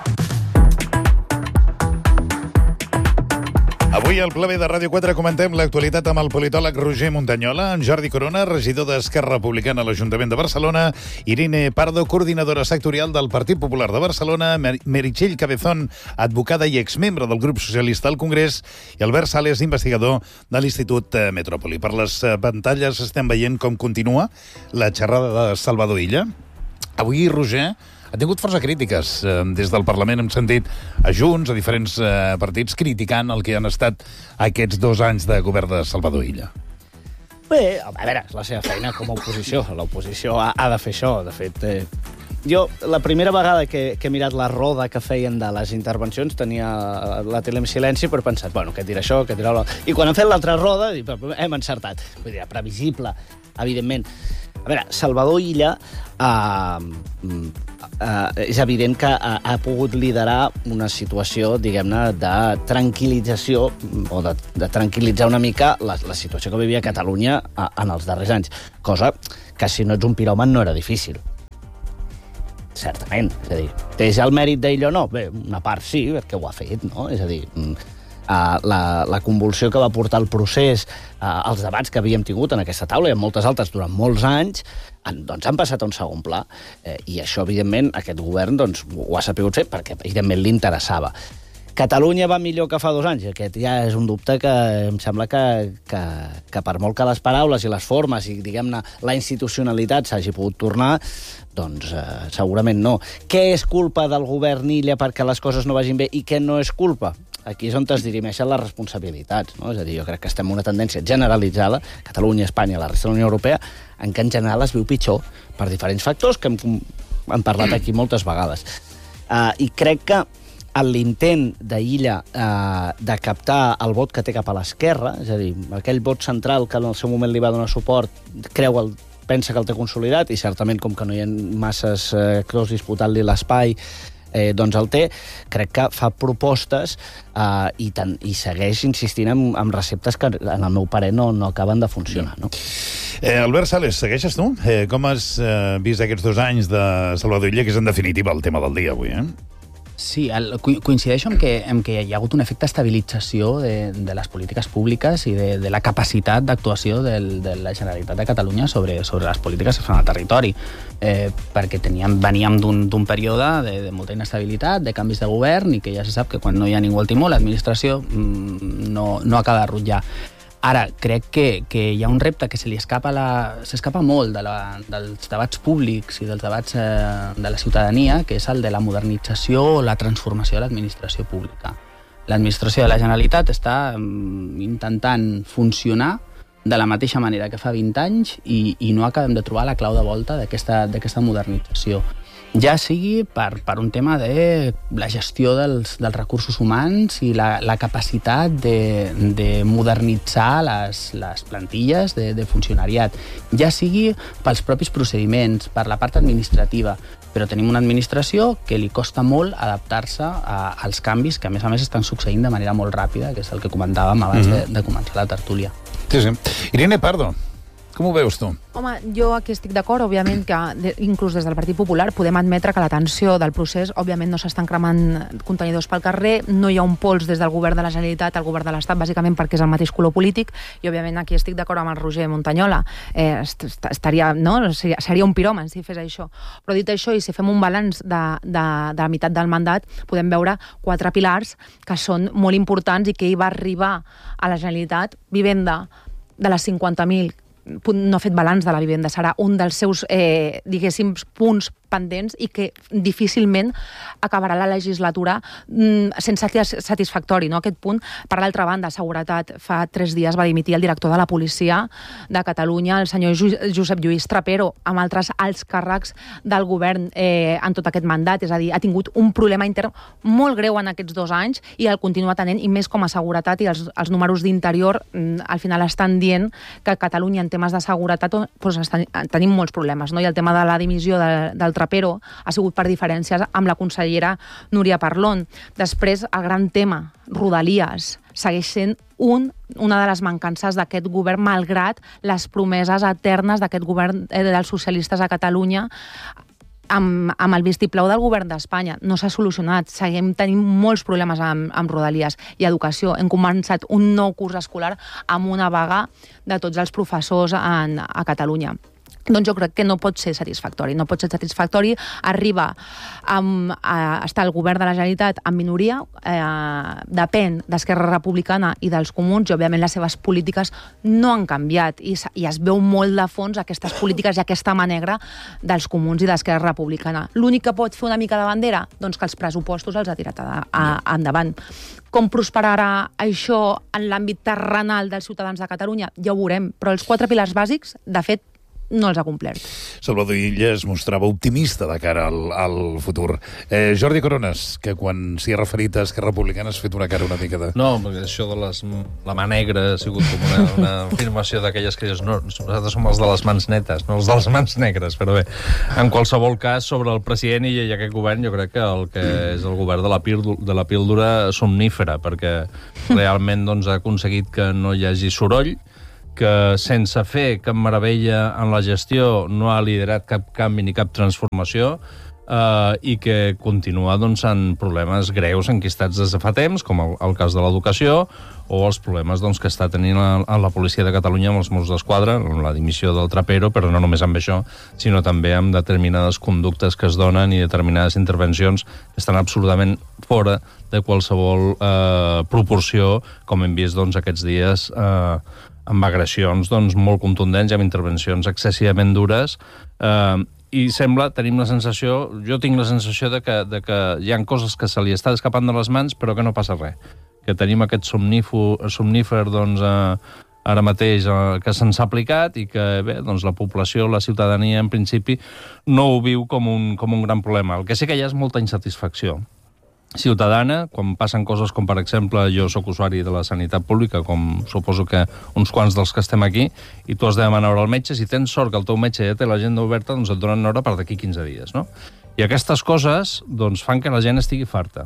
Avui al Pla B de Ràdio 4 comentem l'actualitat amb el politòleg Roger Montañola, amb Jordi Corona, regidor d'Esquerra Republicana a l'Ajuntament de Barcelona, Irene Pardo, coordinadora sectorial del Partit Popular de Barcelona, Meritxell Cabezón, advocada i exmembre del grup socialista al Congrés, i Albert Sales, investigador de l'Institut Metròpoli. Per les pantalles estem veient com continua la xerrada de Salvador Illa. Avui, Roger, ha tingut força crítiques des del Parlament. Hem sentit a Junts, a diferents partits, criticant el que han estat aquests 2 anys de govern de Salvador Illa. Bé, a veure, és la seva feina com a oposició. L'oposició ha de fer això. De fet, jo, la primera vegada que he mirat la roda que feien de les intervencions, tenia la tele en silenci, però he pensat, bueno, què dirà això, què dirà l'altre. I quan han fet l'altra roda, hem encertat. Vull dir, previsible, evidentment. A veure, Salvador Illa és evident que ha pogut liderar una situació, diguem-ne, de tranquil·lització o de tranquil·litzar una mica la situació que vivia Catalunya en els darrers anys. Cosa que, si no ets un piròman, no era difícil. Certament. És a dir, té el mèrit d'ell o no? Bé, una part sí, perquè ho ha fet, no? És a dir, la convulsió que va portar el procés, els debats que havíem tingut en aquesta taula i en moltes altres durant molts anys, doncs han passat a un segon pla. I això, evidentment, aquest govern ho ha sabut fer perquè, evidentment, li interessava. Catalunya va millor que fa 2 anys? Aquest ja és un dubte que em sembla que per molt que les paraules i les formes i, diguem-ne, la institucionalitat s'hagi pogut tornar, doncs segurament no. Què és culpa del govern Illa perquè les coses no vagin bé i què no és culpa? Aquí és on es dirimeixen les responsabilitats, no? És a dir, jo crec que estem en una tendència generalitzada, Catalunya, Espanya, la resta de la Unió Europea, en què en general es viu pitjor per diferents factors que hem parlat aquí moltes vegades. I crec que l'intent d'Illa de captar el vot que té cap a l'esquerra, és a dir, aquell vot central que en el seu moment li va donar suport, pensa que el té consolidat, i certament, com que no hi ha masses actors disputant-li l'espai, doncs el té, crec que fa propostes i segueix insistint en receptes que, en el meu parer, no acaben de funcionar. No? Albert Sales, segueixes tu? Com has vist aquests 2 anys de Salvador Illa, que és en definitiva el tema del dia avui, Sí, coincideixo en que hi ha hagut un efecte estabilització de les polítiques públiques i de la capacitat d'actuació de la Generalitat de Catalunya sobre les polítiques que fan al territori, perquè veníem d'un període de molta inestabilitat, de canvis de govern, i que ja se sap que quan no hi ha ningú al timó, l'administració no acaba de rutllar. Ara, crec que hi ha un repte que s'escapa molt dels debats públics i dels debats de la ciutadania, que és el de la modernització o la transformació de l'administració pública. L'administració de la Generalitat està intentant funcionar de la mateixa manera que fa 20 anys i no acabem de trobar la clau de volta d'aquesta modernització. Ja sigui per un tema de la gestió dels recursos humans i la capacitat de modernitzar les plantilles de funcionariat, ja sigui pels propis procediments, per la part administrativa, però tenim una administració que li costa molt adaptar-se als canvis que, a més, estan succeint de manera molt ràpida, que és el que comentàvem abans de començar la tertúlia. Sí. Irene Pardo, com ho veus tu? Home, jo aquí estic d'acord, òbviament que inclús des del Partit Popular podem admetre que la tensió del procés, òbviament no s'estan cremant contenidors pel carrer, no hi ha un pols des del govern de la Generalitat al govern de l'Estat, bàsicament perquè és el mateix color polític, i òbviament aquí estic d'acord amb el Roger Montañola. Seria un piròman si fes això. Però dit això, i si fem un balanç de la meitat del mandat, podem veure 4 pilars que són molt importants i que hi va arribar a la Generalitat. Vivenda, de les 50.000, no ha fet balanç de la vivenda, serà un dels seus, diguéssim, punts pendents i que difícilment acabarà la legislatura sense satisfactori, no, aquest punt. Per l'altra banda, seguretat. Fa 3 dies va dimitir el director de la policia de Catalunya, el senyor Josep Lluís Trapero, amb altres alts càrrecs del govern en tot aquest mandat. És a dir, ha tingut un problema intern molt greu en aquests 2 anys i el continua tenint, i més com a seguretat, i els números d'interior al final estan dient que a Catalunya en temes de seguretat tenim molts problemes, no? I el tema de la dimissió del Trapero ha sigut per diferències amb la consellera Núria Parlon. Després, el gran tema, Rodalies, segueix sent una de les mancances d'aquest govern, malgrat les promeses eternes d'aquest govern dels socialistes a Catalunya amb el vistiplau del govern d'Espanya. No s'ha solucionat. Seguim tenint molts problemes amb Rodalies. I educació. Hem començat un nou curs escolar amb una vaga de tots els professors a Catalunya. doncs jo crec que no pot ser satisfactori. No pot ser satisfactori. Arriba a estar el govern de la Generalitat en minoria, depèn d'Esquerra Republicana i dels Comuns, i òbviament les seves polítiques no han canviat, i es veu molt de fons aquestes polítiques i aquesta mà negra dels Comuns i d'Esquerra Republicana. L'únic que pot fer una mica de bandera, doncs que els pressupostos els ha tirat endavant. Com prosperarà això en l'àmbit terrenal dels ciutadans de Catalunya? Ja ho veurem, però els 4 pilars bàsics, de fet, no els ha complert. Salvador Illa es mostrava optimista de cara al futur. Jordi Coronas, que quan s'hi ha referit a Esquerra Republicana has fet una cara una mica de... No, perquè això de la mà negra ha sigut com una afirmació d'aquelles que dius, no, nosaltres som els de les mans netes, no els de les mans negres, però bé, en qualsevol cas, sobre el president i aquest govern, jo crec que el que és el govern de la píldora somnífera, perquè realment doncs, ha aconseguit que no hi hagi soroll, que sense fer cap meravella en la gestió no ha liderat cap canvi ni cap transformació i que continua doncs, en problemes greus enquistats des de fa temps, com el cas de l'educació, o els problemes doncs, que està tenint la policia de Catalunya amb els Mossos d'Esquadra, amb la dimissió del Trapero, però no només amb això, sinó també amb determinades conductes que es donen i determinades intervencions que estan absolutament fora de qualsevol proporció, com hem vist doncs, aquests dies amb agressions doncs, molt contundents i amb intervencions excessivament dures, i tenim la sensació, jo tinc la sensació de que hi ha coses que se li està escapant de les mans però que no passa res, que tenim aquest somnífer doncs, ara mateix que se'ns ha aplicat i que bé, doncs, la població, la ciutadania en principi no ho viu com un gran problema. El que sí que hi ha és molta insatisfacció ciutadana, quan passen coses com, per exemple, jo sóc usuari de la sanitat pública, com suposo que uns quants dels que estem aquí, i tu has de demanar hora al metge, si tens sort que el teu metge ja té l'agenda oberta, doncs et donen hora per d'aquí 15 dies, no? I aquestes coses doncs, fan que la gent estigui farta.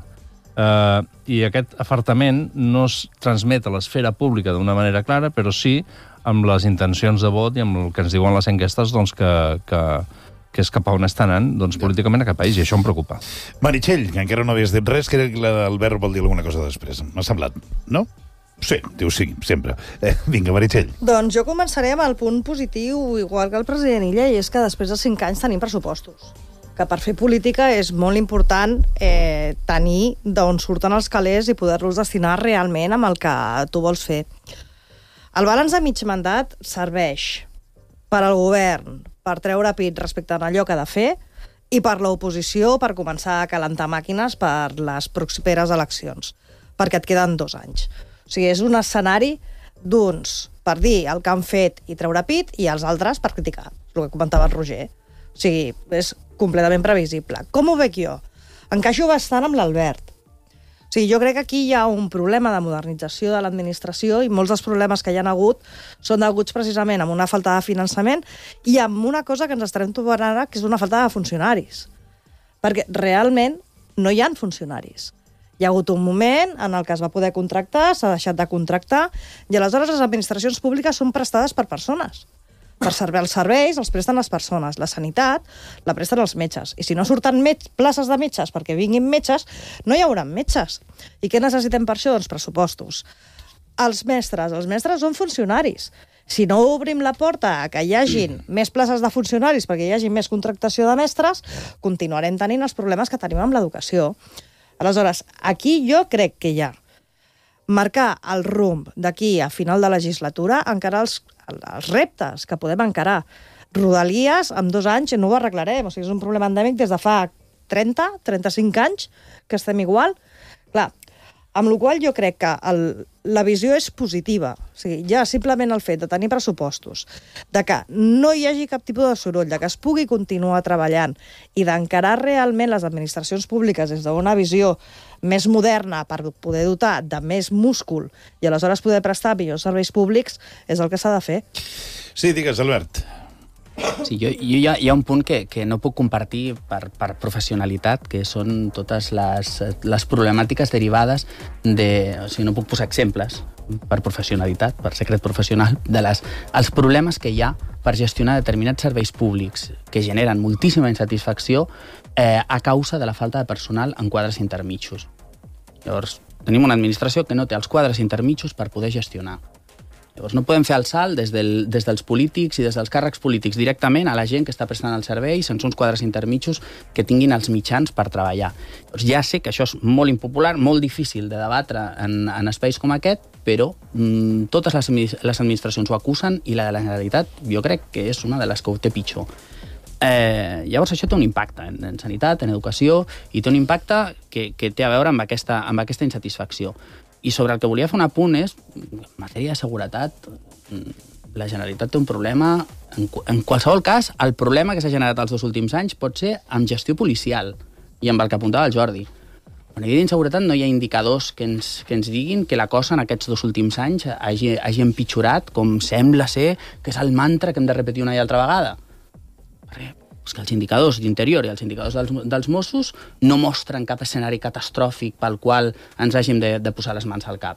I aquest afartament no es transmet a l'esfera pública d'una manera clara, però sí amb les intencions de vot i amb el que ens diuen les enquestes doncs, que és cap a on està anant, doncs, políticament a cap país, i això em preocupa. Meritxell, que encara no havies dit res, crec que l'Albert vol dir alguna cosa després. M'ha semblat, no? Sí, diu sí, sempre. Vinga, Meritxell. Doncs jo començaré amb el punt positiu, igual que el president Illa, i és que després de 5 anys tenim pressupostos. Que per fer política és molt important tenir d'on surten els calés i poder-los destinar realment amb el que tu vols fer. El balanç de mig mandat serveix per al govern, per treure pit respecte a allò que ha de fer, i per l'oposició per començar a calentar màquines per les properes eleccions, perquè et queden 2 anys. O sigui, és un escenari d'uns per dir el que han fet i treure pit, i els altres per criticar, el que comentava el Roger. O sigui, és completament previsible. Com ho veig jo? Encaixo bastant amb l'Albert. O sigui, jo crec que aquí hi ha un problema de modernització de l'administració i molts dels problemes que hi ha hagut són deguts precisament amb una falta de finançament i amb una cosa que ens estarem trobant ara, que és una falta de funcionaris. Perquè realment no hi ha funcionaris. Hi ha hagut un moment en el que es va poder contractar, s'ha deixat de contractar, i aleshores les administracions públiques són prestades per persones. Per servir els serveis els presten les persones. La sanitat la presten els metges. I si no surten places de metges perquè vinguin metges, no hi haurà metges. I què necessitem per això? Doncs pressupostos. Els mestres són funcionaris. Si no obrim la porta a que hi hagin més places de funcionaris perquè hi hagi més contractació de mestres, continuarem tenint els problemes que tenim amb l'educació. Aleshores, aquí jo crec que hi ha marcar el rumb d'aquí a final de legislatura, encarar els reptes que podem encarar. Rodalies, en 2 anys no ho arreglarem. O sigui, és un problema endèmic des de fa 35 anys que estem igual. Clar, amb la qual jo crec que la visió és positiva. O sigui, ja simplement el fet de tenir pressupostos, de que no hi hagi cap tipus de soroll, de que es pugui continuar treballant i d'encarar realment les administracions públiques des d'una visió més moderna per poder dotar de més múscul i aleshores poder prestar millors serveis públics és el que s'ha de fer. Sí, digues, Albert. Sí, hi ha un punt que no puc compartir per professionalitat, que són totes les problemàtiques derivades de... O sigui, no puc posar exemples per professionalitat, per secret professional, els problemes que hi ha per gestionar determinats serveis públics que generen moltíssima insatisfacció a causa de la falta de personal en quadres intermitjos. Llavors, tenim una administració que no té els quadres intermitjos per poder gestionar. Llavors no podem fer el salt des dels polítics i des dels càrrecs polítics directament a la gent que està prestant el servei sense uns quadres intermitjos que tinguin els mitjans per treballar. Llavors ja sé que això és molt impopular, molt difícil de debatre en espais com aquest, però totes les administracions ho acusen i la de la Generalitat jo crec que és una de les que ho té pitjor. Llavors això té un impacte en sanitat, en educació, i té un impacte que té a veure amb aquesta insatisfacció. I sobre el que volia fer un apunt és, en matèria de seguretat, la Generalitat té un problema. En qualsevol cas, el problema que s'ha generat els 2 últims anys pot ser amb gestió policial i amb el que apuntava el Jordi. A nivell d'inseguretat no hi ha indicadors que ens diguin que la cosa en aquests 2 últims anys hagi empitjorat, com sembla ser que és el mantra que hem de repetir una i altra vegada. És que els indicadors d'interior i els indicadors dels Mossos no mostren cap escenari catastròfic pel qual ens hàgim de posar les mans al cap.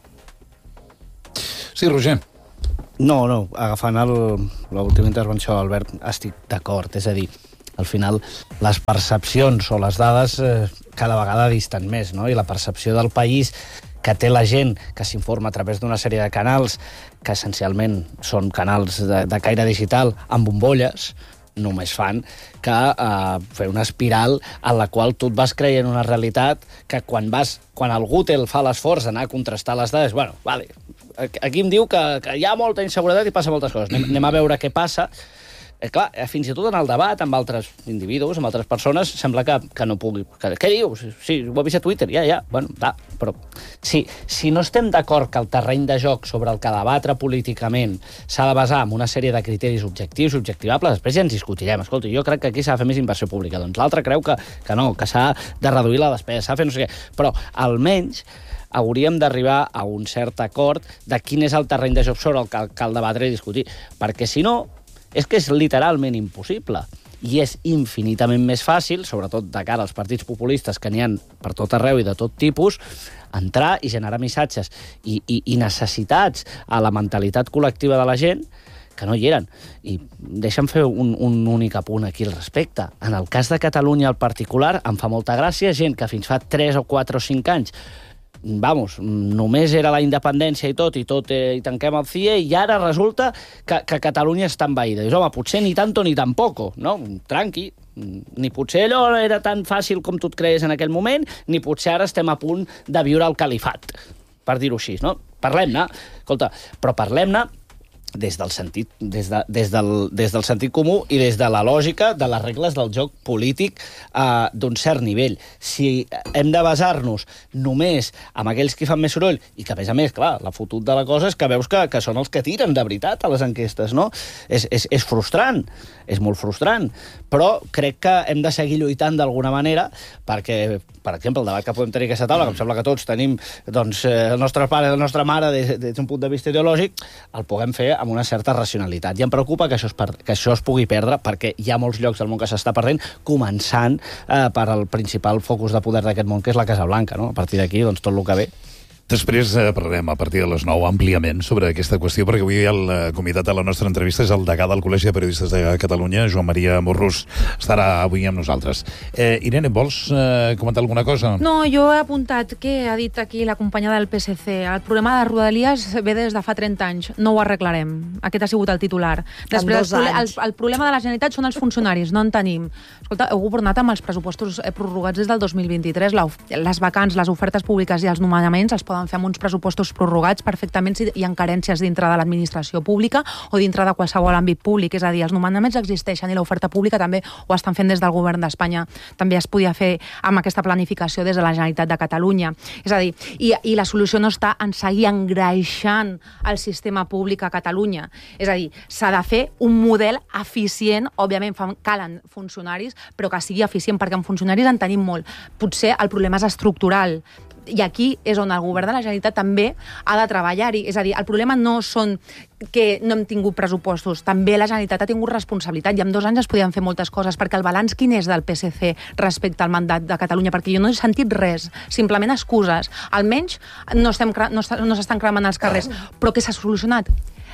Sí, Roger. No, agafant l'última intervenció de l'Albert, estic d'acord. És a dir, al final, les percepcions o les dades cada vegada disten més, no? I la percepció del país que té la gent que s'informa a través d'una sèrie de canals que essencialment són canals de caire digital amb bombolles, només fan que fer una espiral en la qual tu et vas creient una realitat que quan algú fa l'esforç d'anar a contrastar les dades, bueno, vale, aquí em diu que hi ha molta inseguretat i passa moltes coses, anem a veure què passa. Clar, fins i tot en el debat amb altres individus, amb altres persones, sembla que no pugui... Què dius? Sí, ho he vist a Twitter, ja. Bueno, va, però si no estem d'acord que el terreny de joc sobre el que debatre políticament s'ha de basar en una sèrie de criteris objectius i objectivables, després ja ens discutirem. Escolta, jo crec que aquí s'ha de fer més inversió pública. Doncs l'altre creu que no, que s'ha de reduir la despesa, s'ha de fer no sé què. Però almenys hauríem d'arribar a un cert acord de quin és el terreny de joc sobre el que cal debatre i discutir. Perquè si no, és que és literalment impossible. I és infinitament més fàcil, sobretot de cara als partits populistes que n'hi ha per tot arreu i de tot tipus, entrar i generar missatges i necessitats a la mentalitat col·lectiva de la gent que no hi eren. I deixa'm fer un únic apunt aquí al respecte. En el cas de Catalunya, en particular, em fa molta gràcia gent que fins fa 3 o 4 o 5 anys només era la independència i tanquem el CIE, i ara resulta que Catalunya està envaïda. Dius, home, potser ni tanto ni tampoco, no? Tranqui, ni potser allò era tan fàcil com tu et crees en aquell moment, ni potser ara estem a punt de viure el califat, per dir-ho així, no? Parlem-ne, escolta, però parlem-ne des del sentit comú i des de la lògica de les regles del joc polític d'un cert nivell. Si hem de basar-nos només amb aquells que fan més soroll, i que, a més, clar, la fotut de la cosa és que veus que són els que tiren de veritat a les enquestes, no? És frustrant, és molt frustrant, però crec que hem de seguir lluitant d'alguna manera perquè, per exemple, el debat que podem tenir a aquesta taula, que em sembla que tots tenim el nostre pare i la nostra mare des d'un punt de vista ideològic, el puguem fer amb una certa racionalitat. I em preocupa que això es pugui perdre, perquè hi ha molts llocs del món que s'està perdent, començant per el principal focus de poder d'aquest món, que és la Casa Blanca, no? A partir d'aquí, doncs, tot el que ve. Després parlarem a partir de les 9 àmpliament sobre aquesta qüestió, perquè avui el convidat a la nostra entrevista és el degà del Col·legi de Periodistes de Catalunya, Joan Maria Morrús. Estarà avui amb nosaltres. Irene, vols comentar alguna cosa? No, jo he apuntat que ha dit aquí la companya del PSC. El problema de Rodalies ve des de fa 30 anys. No ho arreglarem. Aquest ha sigut el titular. Després, el problema de la Generalitat són els funcionaris. No en tenim. Escolta, heu governat amb els pressupostos prorrogats des del 2023. Les vacants, les ofertes públiques i els nomenaments els poden fer amb uns pressupostos prorrogats perfectament si hi ha carències dintre de l'administració pública o dintre de qualsevol àmbit públic. És a dir, els nomenaments existeixen i l'oferta pública també ho estan fent des del govern d'Espanya. També es podia fer amb aquesta planificació des de la Generalitat de Catalunya. És a dir, i la solució no està en seguir engreixant el sistema públic a Catalunya. És a dir, s'ha de fer un model eficient. Òbviament calen funcionaris, però que sigui eficient, perquè en funcionaris en tenim molt. Potser el problema és estructural. I aquí és on el govern de la Generalitat també ha de treballar-hi. És a dir, el problema no són que no hem tingut pressupostos, també la Generalitat ha tingut responsabilitat, i en 2 anys es podien fer moltes coses, perquè el balanç quin és del PSC respecte al mandat de Catalunya? Perquè jo no he sentit res, simplement excuses. Almenys no s'estan cremant els carrers. Però què s'ha solucionat?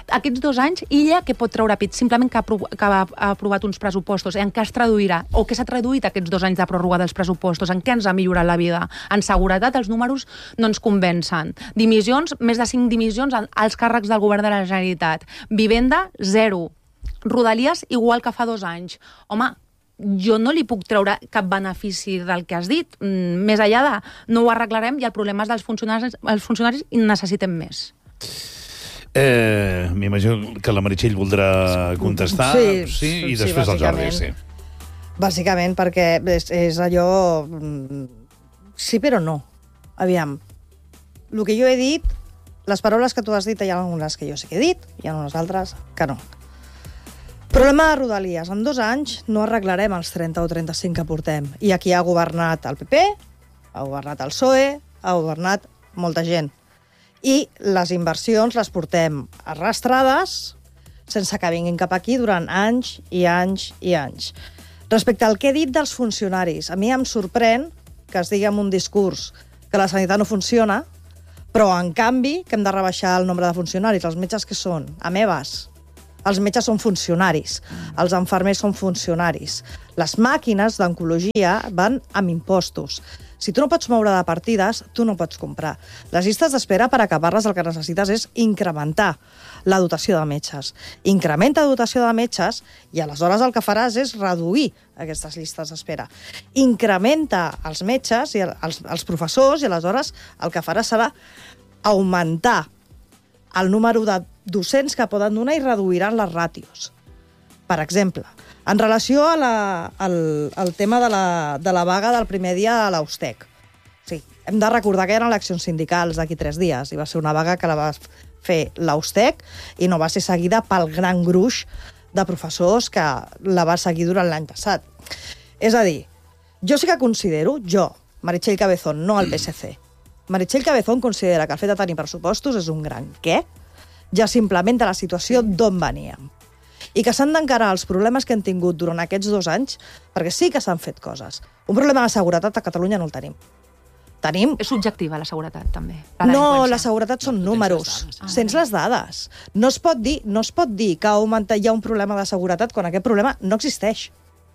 Aquests 2 anys, ella que pot treure pit? Simplement que ha aprovat uns pressupostos. En què es traduirà? O què s'ha traduït aquests 2 anys de pròrroga dels pressupostos? En què ens ha millorat la vida? En seguretat, els números no ens convencen. Dimissions, més de 5 dimissions als càrrecs del govern de la Generalitat. Vivenda, 0. Rodalies, igual que fa 2 anys. Home, jo no li puc treure cap benefici del que has dit. Més enllà de no ho arreglarem i el problema és dels funcionaris i necessitem més. M'imagino que la Meritxell voldrà contestar. Sí, i després el Jordi, sí. Bàsicament perquè és allò... Sí, però no. Aviam. El que jo he dit, les paraules que tu has dit, hi ha algunes que jo sí que he dit, hi ha unes altres que no. Problema de Rodalies. En 2 anys no arreglarem els 30 o 35 que portem. I aquí ha governat el PP, ha governat el PSOE, ha governat molta gent. I les inversions les portem arrastrades sense que vinguin cap aquí durant anys i anys i anys. Respecte al que he dit dels funcionaris, a mi em sorprèn que es digui en un discurs que la sanitat no funciona, però en canvi que hem de rebaixar el nombre de funcionaris. Els metges que són? Amebes. Els metges són funcionaris, els infermers són funcionaris. Les màquines d'oncologia van amb impostos. Si tu no pots moure de partides, tu no pots comprar. Les llistes d'espera, per acabar-les, el que necessites és incrementar la dotació de metges. Incrementa la dotació de metges i aleshores el que faràs és reduir aquestes llistes d'espera. Incrementa els metges i els professors i aleshores el que faràs serà augmentar el número de docents que poden donar i reduiran les ràtios. Per exemple, en relació al tema de la vaga del primer dia a l'Austec. Sí, hem de recordar que eren eleccions sindicals d'aquí 3 dies i va ser una vaga que la va fer l'Austec i no va ser seguida pel gran gruix de professors que la va seguir durant l'any passat. És a dir, jo sí que considero, Meritxell Cabezón, no el PSC, Meritxell Cabezón considera que el fet de tenir pressupostos és un gran què, ja s'implementa la situació d'on veníem. I que s'han d'encarar els problemes que hem tingut durant aquests 2 anys, perquè sí que s'han fet coses. Un problema de seguretat a Catalunya no el tenim. És subjectiva, la seguretat, també. No, la seguretat són números. Sents les dades. No es pot dir que hi ha un problema de seguretat quan aquest problema no existeix.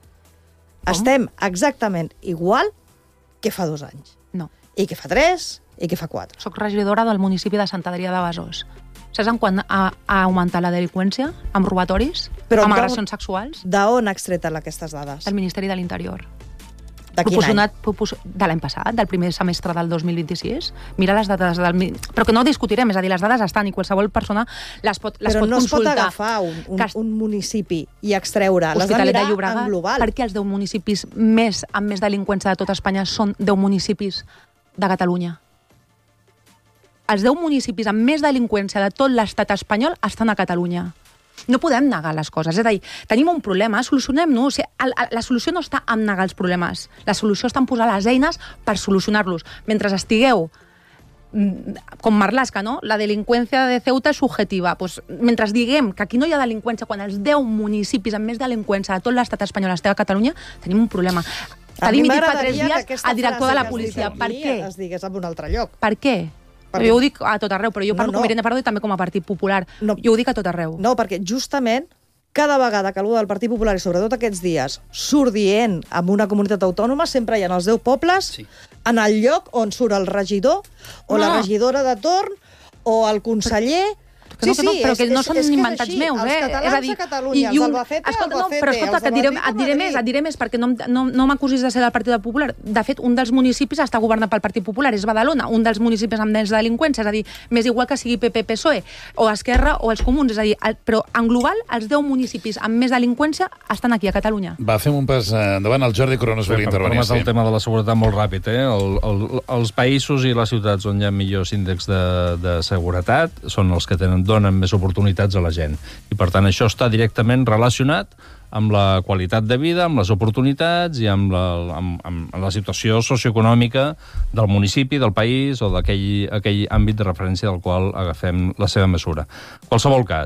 Estem exactament igual que fa 2 anys. No. I que fa 3, i que fa 4. Soc regidora del municipi de Sant Adrià de Besòs. Saps en quant ha augmentat la delinqüència amb robatoris, amb agressions sexuals? D'on ha extret aquestes dades? Del Ministeri de l'Interior. De quin any? De l'any passat, del primer semestre del 2026. Mira les dades però que no discutirem, és a dir, les dades estan i qualsevol persona les pot consultar. Però no es pot agafar un municipi i extreure. Les de mirar en global. Per què els 10 municipis amb més delinqüència de tot Espanya són 10 municipis de Catalunya? Els 10 municipis amb més delinqüència de tot l'estat espanyol estan a Catalunya. No podem negar les coses. És a dir, tenim un problema, solucionem-lo. La solució no està en negar els problemes. La solució està en posar les eines per solucionar-los. Mentre estigueu com Marlaska, no? La delinqüència de Ceuta és subjetiva. Mentre diguem que aquí no hi ha delinqüència, quan els 10 municipis amb més delinqüència de tot l'estat espanyol estan a Catalunya, tenim un problema. Tenim fa 3 dies el director de la policia. Per què? Es digués en un altre lloc. Per què? Jo ho dic a tot arreu, però jo parlo com Irene Pardo i també com a Partit Popular. Jo ho dic a tot arreu. No, perquè justament cada vegada que algú del Partit Popular, i sobretot aquests dies, surt dient en una comunitat autònoma, sempre hi ha els 10 pobles en el lloc on surt el regidor o la regidora de torn o el conseller... Però que no són inventats meus, Els catalans a Catalunya, els Albacete, però escolta, que et diré més, perquè no m'acusis de ser del Partit Popular. De fet, un dels municipis està governat pel Partit Popular, és Badalona, un dels municipis amb més delinqüència, és a dir, més igual que sigui PP-PSOE, o Esquerra o els Comuns, és a dir, però en global, els 10 municipis amb més delinqüència estan aquí, a Catalunya. Va, fem un pas endavant. El Jordi Cronos volia intervenir. El tema de la seguretat molt ràpid, Els països i les ciutats on hi ha millors índexs de seguretat són els que donen més oportunitats a la gent. I, per tant, això està directament relacionat amb la qualitat de vida, amb les oportunitats i amb la situació socioeconòmica del municipi, del país o d'aquell àmbit de referència del qual agafem la seva mesura. En qualsevol cas,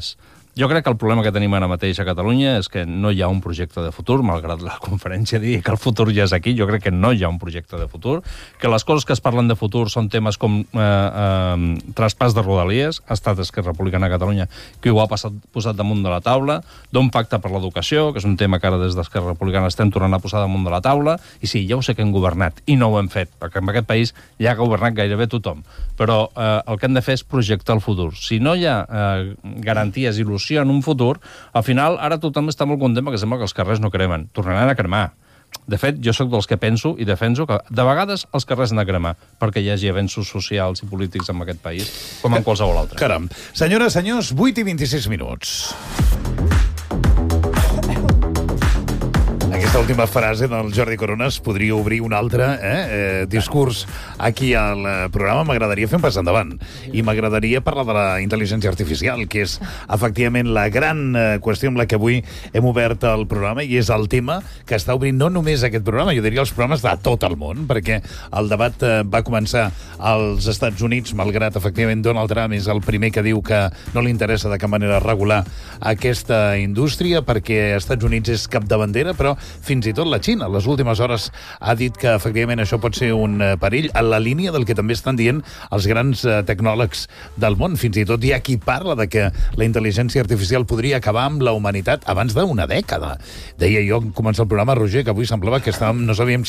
Jo crec que el problema que tenim ara mateix a Catalunya és que no hi ha un projecte de futur, malgrat la conferència digui que el futur ja és aquí, jo crec que no hi ha un projecte de futur, que les coses que es parlen de futur són temes com traspàs de Rodalies, ha estat Esquerra Republicana a Catalunya que ho ha posat damunt de la taula, d'un pacte per l'educació, que és un tema que ara des d'Esquerra Republicana estem tornant a posar damunt de la taula, i sí, ja ho sé que hem governat, i no ho hem fet, perquè en aquest país ja ha governat gairebé tothom, però el que hem de fer és projectar el futur. Si no hi ha garanties, il·lusió en un futur, al final ara tothom està molt content perquè sembla que els carrers no cremen. Tornaran a cremar. De fet, jo sóc dels que penso i defenso que de vegades els carrers han de cremar perquè hi hagi avenços socials i polítics en aquest país com en qualsevol altre. Caram. Senyores, senyors, 8 i 26 minuts. Aquesta última frase del Jordi Coronas podria obrir un altre discurs aquí al programa. M'agradaria fer un pas endavant i m'agradaria parlar de la intel·ligència artificial, que és efectivament la gran qüestió amb la que avui hem obert el programa, i és el tema que està obrint no només aquest programa, jo diria els programes de tot el món, perquè el debat va començar als Estats Units, malgrat efectivament Donald Trump és el primer que diu que no li interessa de cap manera regular aquesta indústria perquè als Estats Units és capdavantera, però fins i tot la Xina, les últimes hores, ha dit que efectivament això pot ser un perill, en la línia del que també estan dient els grans tecnòlegs del món. Fins i tot hi ha qui parla de que la intel·ligència artificial podria acabar amb la humanitat abans d'una dècada. Deia jo, en començar el programa, Roger, que avui semblava que no sabíem